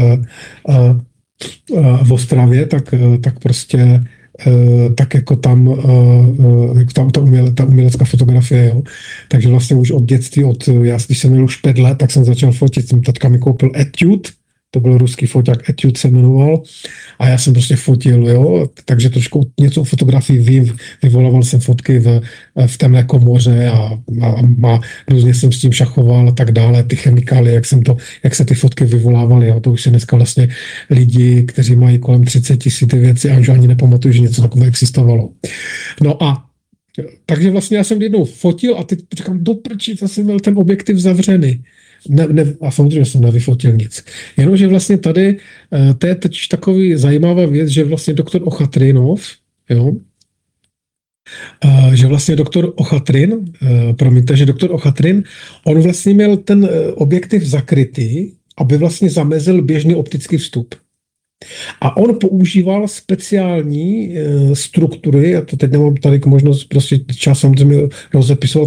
v Ostravě, tak prostě tak jako tam ta umělecká fotografie, jo. Takže vlastně už od dětství, když jsem měl už 5 let, tak jsem začal fotit. Taťka mi koupil Etude, to byl ruský foťák, Etude se jmenoval, a já jsem prostě fotil, jo, takže trošku něco o fotografii vím, vyvolával jsem fotky v temné komoře a různě jsem s tím šachoval a tak dále, ty chemikálie, jak se ty fotky vyvolávaly, jo, to už se dneska vlastně lidi, kteří mají kolem 30 si ty věci a už ani nepamatují, že něco takového existovalo. No a takže vlastně já jsem jednou fotil a teď říkám, do prčí, jsem měl ten objektiv zavřený. A samozřejmě jsem nevyfotil nic. Jenomže vlastně tady, to je teď takový zajímavá věc, že vlastně doktor Ochatrinov, jo, že vlastně doktor Ochatrin, on vlastně měl ten objektiv zakrytý, aby vlastně zamezil běžný optický vstup. A on používal speciální struktury, já to teď nemám tady možnost prostě čas samozřejmě rozepisovat,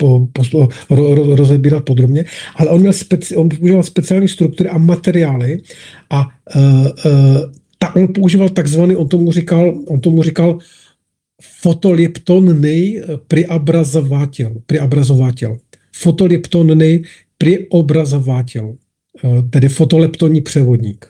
rozebírat podrobně, ale on používal speciální struktury a materiály a on používal takzvaný, on tomu říkal fotoliptonný preobrazovatel. Fotoliptonný preobrazovatel, tedy fotoleptonní převodník.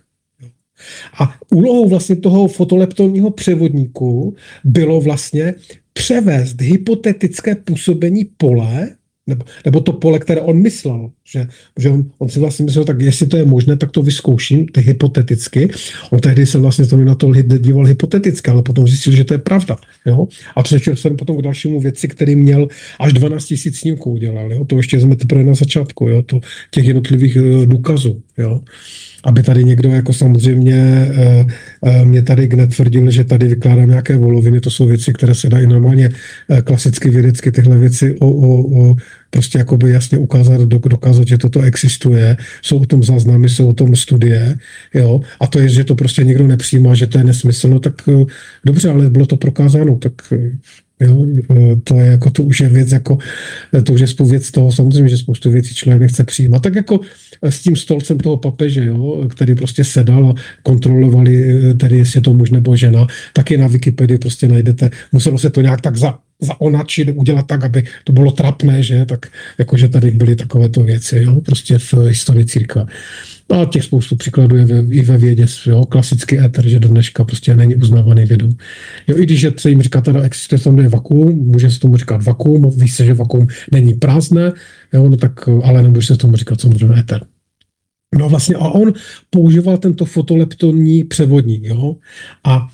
A úlohou vlastně toho fotoleptonního převodníku bylo vlastně převést hypotetické působení pole, nebo to pole, které on myslel, že on si vlastně myslel, tak jestli to je možné, tak to vyzkouším, to hypoteticky. On tehdy se vlastně to na to díval hypoteticky, ale potom zjistil, že to je pravda. Jo? A přešel jsem potom k dalšímu věci, který měl až 12 000 snímků udělal. Jo? To ještě jsme teprve na začátku, jo? Těch jednotlivých důkazů. Jo? Aby tady někdo, jako samozřejmě mě tady netvrdil, že tady vykládám nějaké voloviny, to jsou věci, které se dají normálně klasicky vědecky tyhle věci prostě jakoby jasně dokázat, že toto existuje, jsou o tom záznamy, jsou o tom studie, jo, a to je, že to prostě někdo nepřijímá, že to je nesmysl, no tak dobře, ale bylo to prokázáno, tak jo, to je jako, to už je věc, jako, to už je věc toho, samozřejmě, že spoustu věcí člověk nechce přijímat, tak jako s tím stolcem toho papeže, jo, který prostě sedal a kontrolovali, tedy jestli je to muž nebo žena, taky na Wikipedii prostě najdete, muselo se to nějak tak zaonačit, udělat tak, aby to bylo trapné, že, tak jakože tady byly takovéto věci, jo, prostě v historii církve. A těch spoustu příkladů je i ve vědě, jo, klasický éter, že do dneška prostě není uznávaný vědou. Jo, i když se jim říká, teda existuje tam vakuum, může se tomu říkat vakuum, ví se, že vakuum není prázdné, jo, no tak, ale nemůže se tomu říkat samozřejmě éter. No vlastně, a on používal tento fotoleptonní převodník, jo, a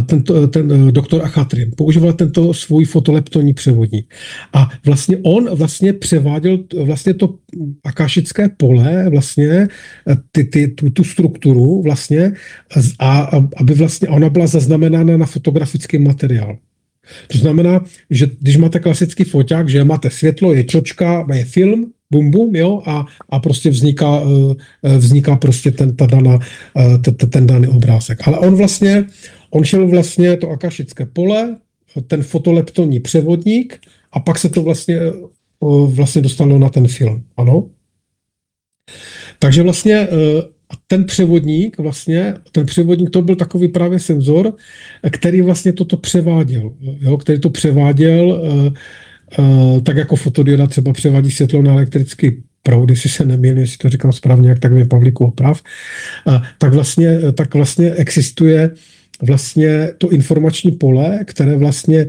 ten doktor Ochatrin používal tento svůj fotoleptonní převodník. A vlastně on vlastně převáděl vlastně to akášické pole, vlastně tu strukturu vlastně, a aby vlastně ona byla zaznamenána na fotografický materiál. To znamená, že když máte klasický foťák, že máte světlo, je čočka, je film, bum bum, jo, a prostě vzniká prostě ten daný obrázek. Ale on šel vlastně to akašické pole, ten fotoleptonní převodník a pak se to vlastně dostalo na ten film, ano. Takže vlastně ten převodník to byl takový právě senzor, který vlastně toto převáděl, jo, který to převáděl tak jako fotodioda třeba převádí světlo na elektrický proud, jestli se nemýlím, jestli to říkám správně, jak tak mi Pavlíku oprav, tak vlastně existuje vlastně to informační pole, které vlastně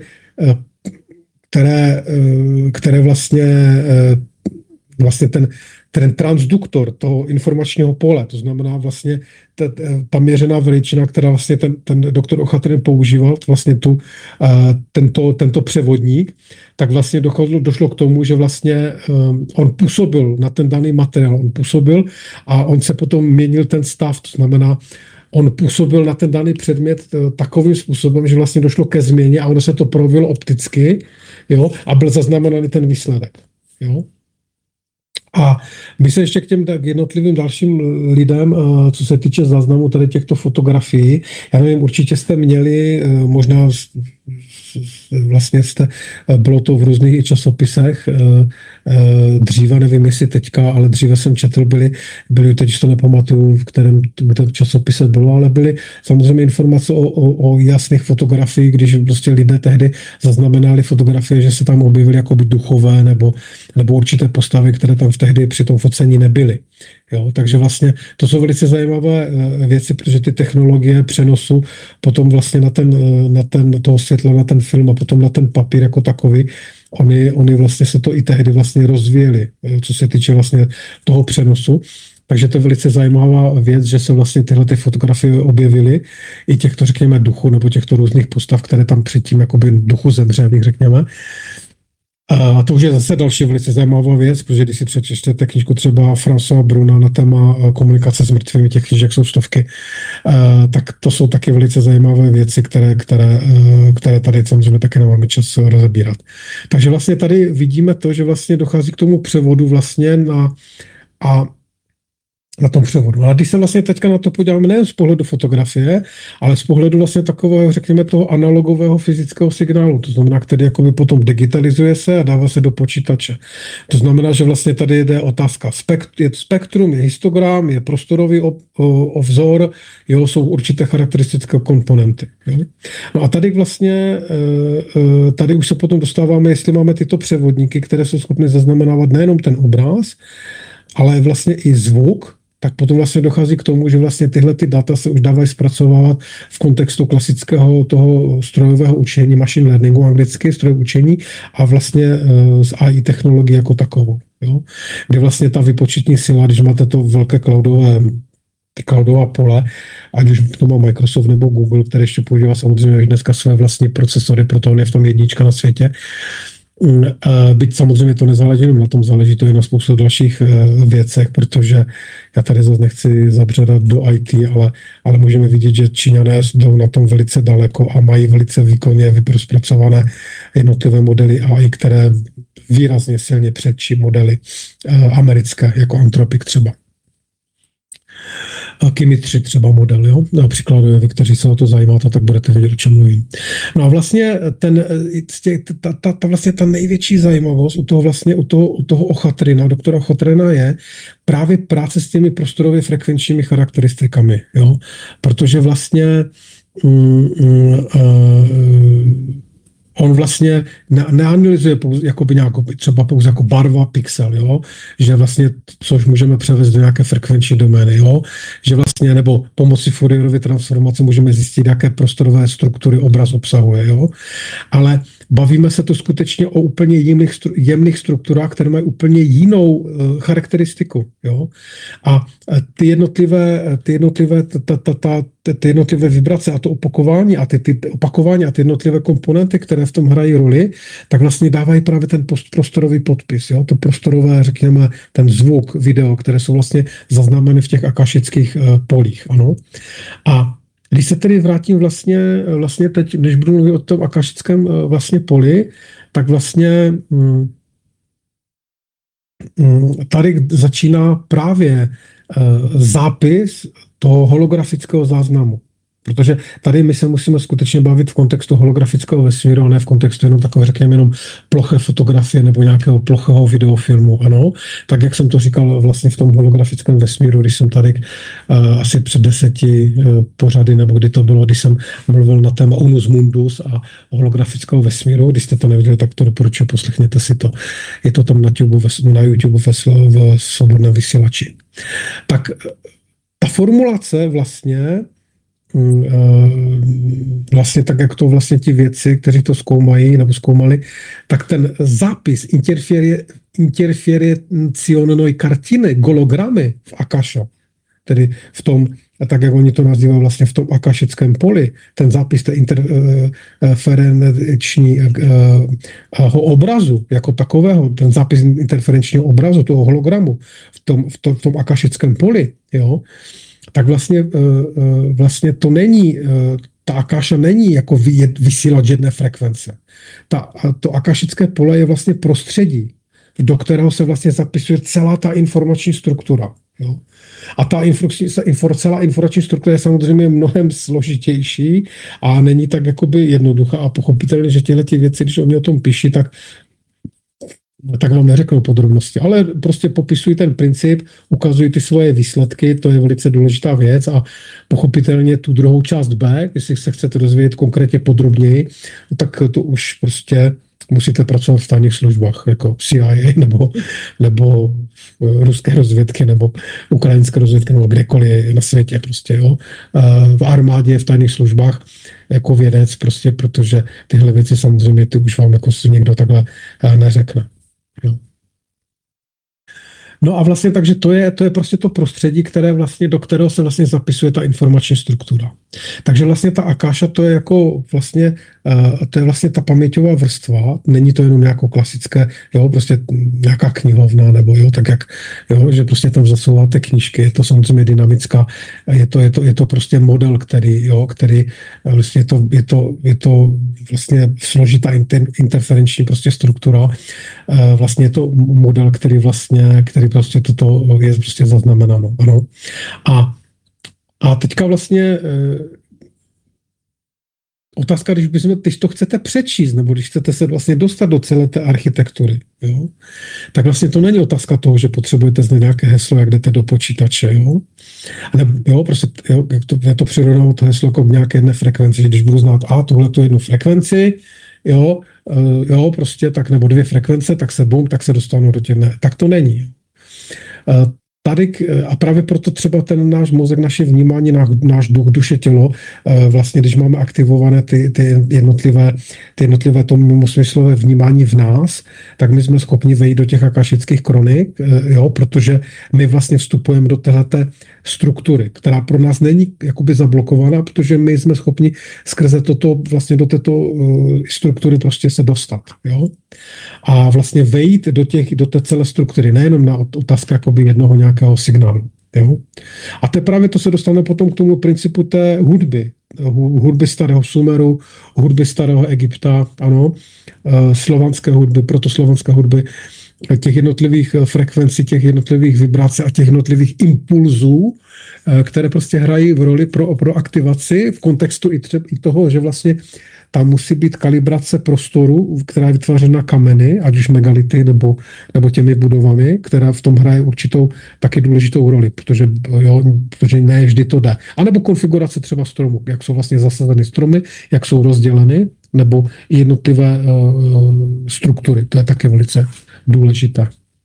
ten transduktor toho informačního pole, to znamená vlastně ta měřená veličina, která vlastně ten doktor Ochatrin používal, vlastně tento převodník, tak vlastně došlo k tomu, že vlastně on působil na ten daný materiál, a on se potom měnil ten stav, to znamená, on působil na ten daný předmět takovým způsobem, že vlastně došlo ke změně a ono se to projevilo opticky, jo, a byl zaznamenaný ten výsledek. Jo. A my se ještě k těm jednotlivým dalším lidem, co se týče záznamu tady těchto fotografií, já nevím, určitě jste měli, možná vlastně bylo to v různých časopisech, dříve, nevím jestli teďka, ale dříve jsem četl, byly teď to nepamatuju, v kterém to časopise bylo, ale byly samozřejmě informace o jasných fotografiích, když prostě lidé tehdy zaznamenali fotografie, že se tam objevily jakoby duchové nebo určité postavy, které tam tehdy při tom focení nebyly. Jo, takže vlastně to jsou velice zajímavé věci, protože ty technologie přenosu potom vlastně na toho světla, na ten film a potom na ten papír jako takový, oni vlastně se to i tehdy vlastně rozvíjeli, co se týče vlastně toho přenosu. Takže to je velice zajímavá věc, že se vlastně tyhle ty fotografie objevily i těchto, řekněme, duchů nebo těchto různých postav, které tam předtím jakoby duchu zemřelých, řekněme. A to už je zase další velice zajímavá věc, protože když si přečtete knížku třeba Françoise Bruna na téma komunikace s mrtvými, těch knížek jsou stovky, tak to jsou taky velice zajímavé věci, které tady samozřejmě taky nemáme čas rozebírat. Takže vlastně tady vidíme to, že vlastně dochází k tomu převodu vlastně na tom převodu. A když se vlastně teďka na to podíváme nejen z pohledu fotografie, ale z pohledu vlastně takového, řekněme, toho analogového fyzického signálu, to znamená, který jakoby potom digitalizuje se a dává se do počítače. To znamená, že vlastně tady jde otázka je spektrum, je histogram, je prostorový obzor, jo, jsou určité charakteristické komponenty. Jo. No a tady vlastně, tady už se potom dostáváme, jestli máme tyto převodníky, které jsou schopny zaznamenávat nejenom ten obraz, ale vlastně i zvuk, tak potom vlastně dochází k tomu, že vlastně tyhle ty data se už dávají zpracovávat v kontextu klasického toho strojového učení, machine learningu, anglicky strojové učení a vlastně z AI technologie jako takovou. Jo? Kde vlastně ta výpočetní síla, když máte to velké cloudová pole, ať už to má Microsoft nebo Google, které ještě používá samozřejmě dneska své vlastní procesory, proto on je v tom jednička na světě. Byť samozřejmě to nezáleží jenom na tom, záleží to i na spoustu dalších věcech, protože já tady zase nechci zabředat do IT, ale můžeme vidět, že Číňané jdou na tom velice daleko a mají velice výkonně rozpracované jednotlivé modely AI, které výrazně silně předčí modely americké, jako Anthropic třeba. Kimi 3 třeba model, jo? Například vy, kteří se o to zajímáte, tak budete vědět, o čem mluvím. No a vlastně ta největší zajímavost u toho Ochatrina, doktora Ochatrina je právě práce s těmi prostorově frekvenčními charakteristikami, jo? Protože vlastně on vlastně neanalyzuje třeba pouze jako barva pixel, jo? Že vlastně, což můžeme převést do nějaké frekvenční domény, jo? Že vlastně, nebo pomocí Fourierovy transformace můžeme zjistit, jaké prostorové struktury obraz obsahuje, jo? Ale bavíme se to skutečně o úplně jemných strukturách, které mají úplně jinou charakteristiku, jo? A ty jednotlivé vibrace a to opakování a ty opakování a ty jednotlivé komponenty, které v tom hrají roli, tak vlastně dávají právě ten prostorový podpis, jo? To prostorové, řekněme, ten zvuk, video, které jsou vlastně zaznamenány v těch akašických polích, ano. A když se tedy vrátím vlastně teď, když budu mluvit o tom akašickém vlastně poli, tak vlastně tady začíná právě zápis toho holografického záznamu. Protože tady my se musíme skutečně bavit v kontextu holografického vesmíru, a ne v kontextu jenom takové, řekněme, jenom ploché fotografie nebo nějakého plochého videofilmu, ano. Tak, jak jsem to říkal vlastně v tom holografickém vesmíru, když jsem tady asi před 10 pořady, nebo kdy to bylo, když jsem mluvil na téma Unus Mundus a holografického vesmíru. Když jste to neviděli, tak to doporučuji, poslechněte si to. Je to tam na YouTube v svobodném vysílači. Tak ta formulace vlastně vlastně tak, jak to vlastně ti vědci, kteří to zkoumají nebo zkoumali, tak ten zápis interferencionoj kartiny, gologramy v Akasha, tedy v tom, tak jak oni to nazývají vlastně v tom akašickém poli, ten zápis té interferenčního obrazu jako takového, ten zápis interferenčního obrazu, toho hologramu v tom akašickém poli, jo, tak vlastně to není, ta Akasha není jako vysílat jedné frekvence. To akašické pole je vlastně prostředí, do kterého se vlastně zapisuje celá ta informační struktura. Jo. A celá informační struktura je samozřejmě mnohem složitější a není tak jakoby jednoduchá a pochopitelně, že tyhle věci, když oni o tom píší, tak vám neřeknou podrobnosti, ale prostě popisují ten princip, ukazují ty svoje výsledky, to je velice důležitá věc a pochopitelně tu druhou část B, jestli se chcete dozvědět konkrétně podrobněji, tak to už prostě musíte pracovat v tajných službách, jako CIA nebo ruské rozvědky, nebo ukrajinské rozvědky, nebo kdekoliv na světě prostě, jo. V armádě, v tajných službách jako vědec prostě, protože tyhle věci samozřejmě ty už vám jako si někdo takhle neřekne. Jo. No a vlastně takže to je prostě to prostředí, do kterého se vlastně zapisuje ta informační struktura. Takže vlastně ta Akasha to je jako vlastně, to je vlastně ta paměťová vrstva, není to jenom jako klasické, jo, prostě nějaká knihovna, nebo jo, tak jak, jo, že prostě tam zasouváte knížky, je to samozřejmě dynamická, je to prostě model, který vlastně je to vlastně složitá interferenční prostě struktura, vlastně je to model, který prostě toto je prostě zaznamenáno, ano. A teďka vlastně otázka, když to chcete přečíst, nebo když chcete se vlastně dostat do celé té architektury, jo, tak vlastně to není otázka toho, že potřebujete znát nějaké heslo, jak jdete do počítače, jo. Jo, prostě, jo, je to přirovnáno to heslo jako nějaké jedné frekvenci, že když budu znát tuhletu jednu frekvenci, jo, prostě tak, nebo dvě frekvence, tak se dostanu do těch, ne, tak to není. Tady, a právě proto třeba ten náš mozek, naše vnímání, náš duch, duše, tělo, vlastně když máme aktivované ty jednotlivé to mimosmyslové vnímání v nás, tak my jsme schopni vejít do těch akašických kronik, jo, protože my vlastně vstupujeme do téhleté struktury, která pro nás není jakoby zablokovaná, protože my jsme schopni skrze toto vlastně do této struktury prostě se dostat, jo. A vlastně vejít do té celé struktury, nejenom na otázka jakoby jednoho nějakého signálu. Jo? A právě to se dostane potom k tomu principu té hudby starého Sumeru, hudby starého Egypta, ano, slovanské hudby, protoslovanské hudby, těch jednotlivých frekvencí, těch jednotlivých vibrací a těch jednotlivých impulzů, které prostě hrají v roli pro aktivaci v kontextu i toho, že vlastně tam musí být kalibrace prostoru, která je vytvářena kameny, ať už megality nebo těmi budovami, která v tom hraje určitou taky důležitou roli, protože ne vždy to jde. A nebo konfigurace třeba stromů, jak jsou vlastně zasazeny stromy, jak jsou rozděleny, nebo jednotlivé struktury. To je taky velice důležité.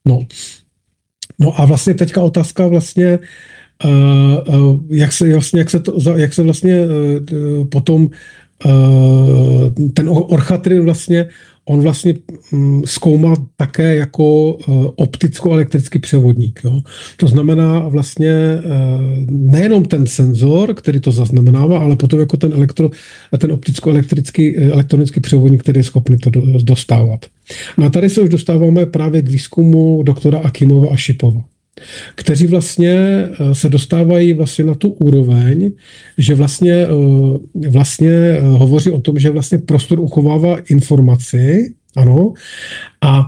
No a vlastně teďka otázka vlastně, jak se vlastně potom ten Orchatrin vlastně, on vlastně zkoumá také jako opticko-elektrický převodník. Jo. To znamená vlastně nejenom ten senzor, který to zaznamenává, ale potom jako ten opticko-elektrický elektronický převodník, který je schopný to dostávat. No a tady se už dostáváme právě k výzkumu doktora Akimova a Šipova, kteří vlastně se dostávají vlastně na tu úroveň, že vlastně hovoří o tom, že vlastně prostor uchovává informaci, ano, a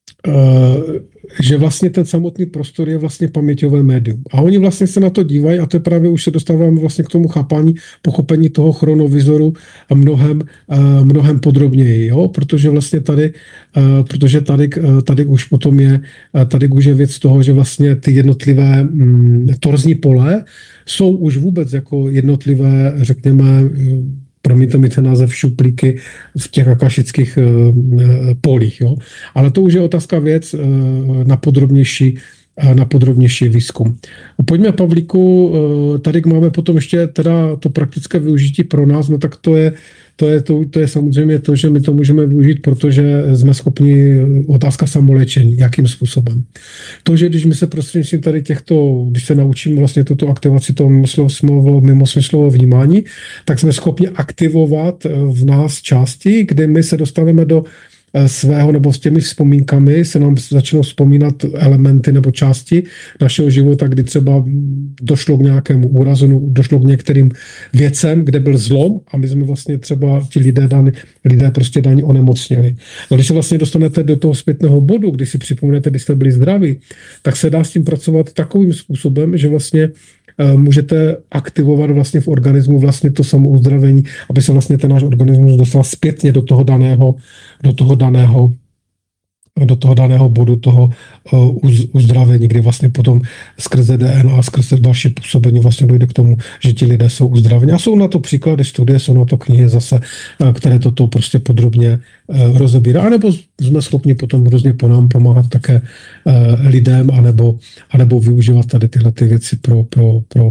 že vlastně ten samotný prostor je vlastně paměťové médium. A oni vlastně se na to dívají a to je právě už se dostáváme vlastně k tomu chápání, pochopení toho chronovizoru a mnohem podrobněji, jo? Protože vlastně tady už potom tady už je věc toho, že vlastně ty jednotlivé torzní pole jsou už vůbec jako jednotlivé, řekněme, promiňte mi ten název, šuplíky v těch akašických polích. Jo? Ale to už je otázka věc na podrobnější na podrobnější výzkum. Pojďme, Pavlíku, tady máme potom ještě teda to praktické využití pro nás, no tak to je samozřejmě to, že my to můžeme využít, protože jsme schopni, otázka samoléčení, jakým způsobem. To, že když my se prostřednictvím tady když se naučíme vlastně tuto aktivaci toho mimosmyslového vnímání, tak jsme schopni aktivovat v nás části, kde my se dostaneme do svého, nebo s těmi vzpomínkami se nám začnou vzpomínat elementy nebo části našeho života, kdy třeba došlo k nějakému úrazu, došlo k některým věcem, kde byl zlom a my jsme vlastně třeba ti lidé prostě daní onemocněli. No, když se vlastně dostanete do toho zpětného bodu, kdy si připomínáte, kdy jste byli zdraví, tak se dá s tím pracovat takovým způsobem, že vlastně můžete aktivovat vlastně v organismu vlastně to samouzdravení, aby se vlastně ten náš organismus dostal zpětně do toho daného bodu toho uzdravení, kdy vlastně potom skrze DNA, skrze další působení vlastně dojde k tomu, že ti lidé jsou uzdraveni. A jsou na to příklady, studie, jsou na to knihy zase, které toto prostě podrobně rozebírá, anebo jsme schopni potom různě pomáhat také lidem, anebo využívat tady tyhle ty věci pro